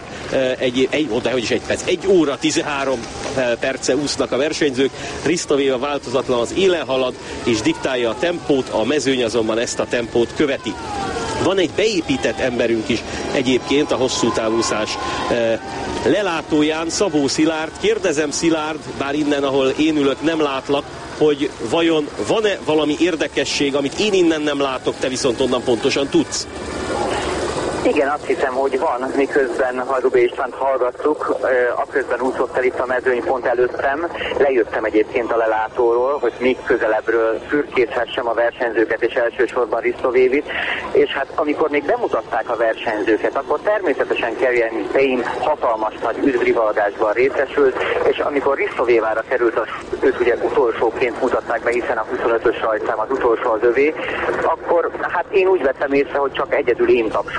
1 óra 13 perce úsznak a versenyzők, Hristovéva változatlan az élen halad, és diktálja a tempót, a mezőny azonban ezt a tempót követi. Van egy beépített emberünk is egyébként a hosszú távúszás lelátóján, Szabó Szilárd. Kérdezem, Szilárd, bár innen, ahol én ülök, nem látlak, hogy vajon van-e valami érdekesség, amit én innen nem látok, te viszont onnan pontosan tudsz? Igen, azt hiszem, hogy van, miközben Hajdubé Istvánt hallgattuk, aközben úszott el itt a mezőny pont előttem, lejöttem egyébként a lelátóról, hogy még közelebbről fürkészhessem a versenyzőket, és elsősorban Hristovévit, és hát amikor még bemutatták a versenyzőket, akkor természetesen Kerry-Ann Payne hatalmas nagy üdvrivalgásban részesült, és amikor Hristovévára került, őt ugye utolsóként mutatták be, hiszen a 25-ös rajtszám az utolsó az övé, akkor hát én úgy vettem észre, hogy csak egyedül én tapsoltam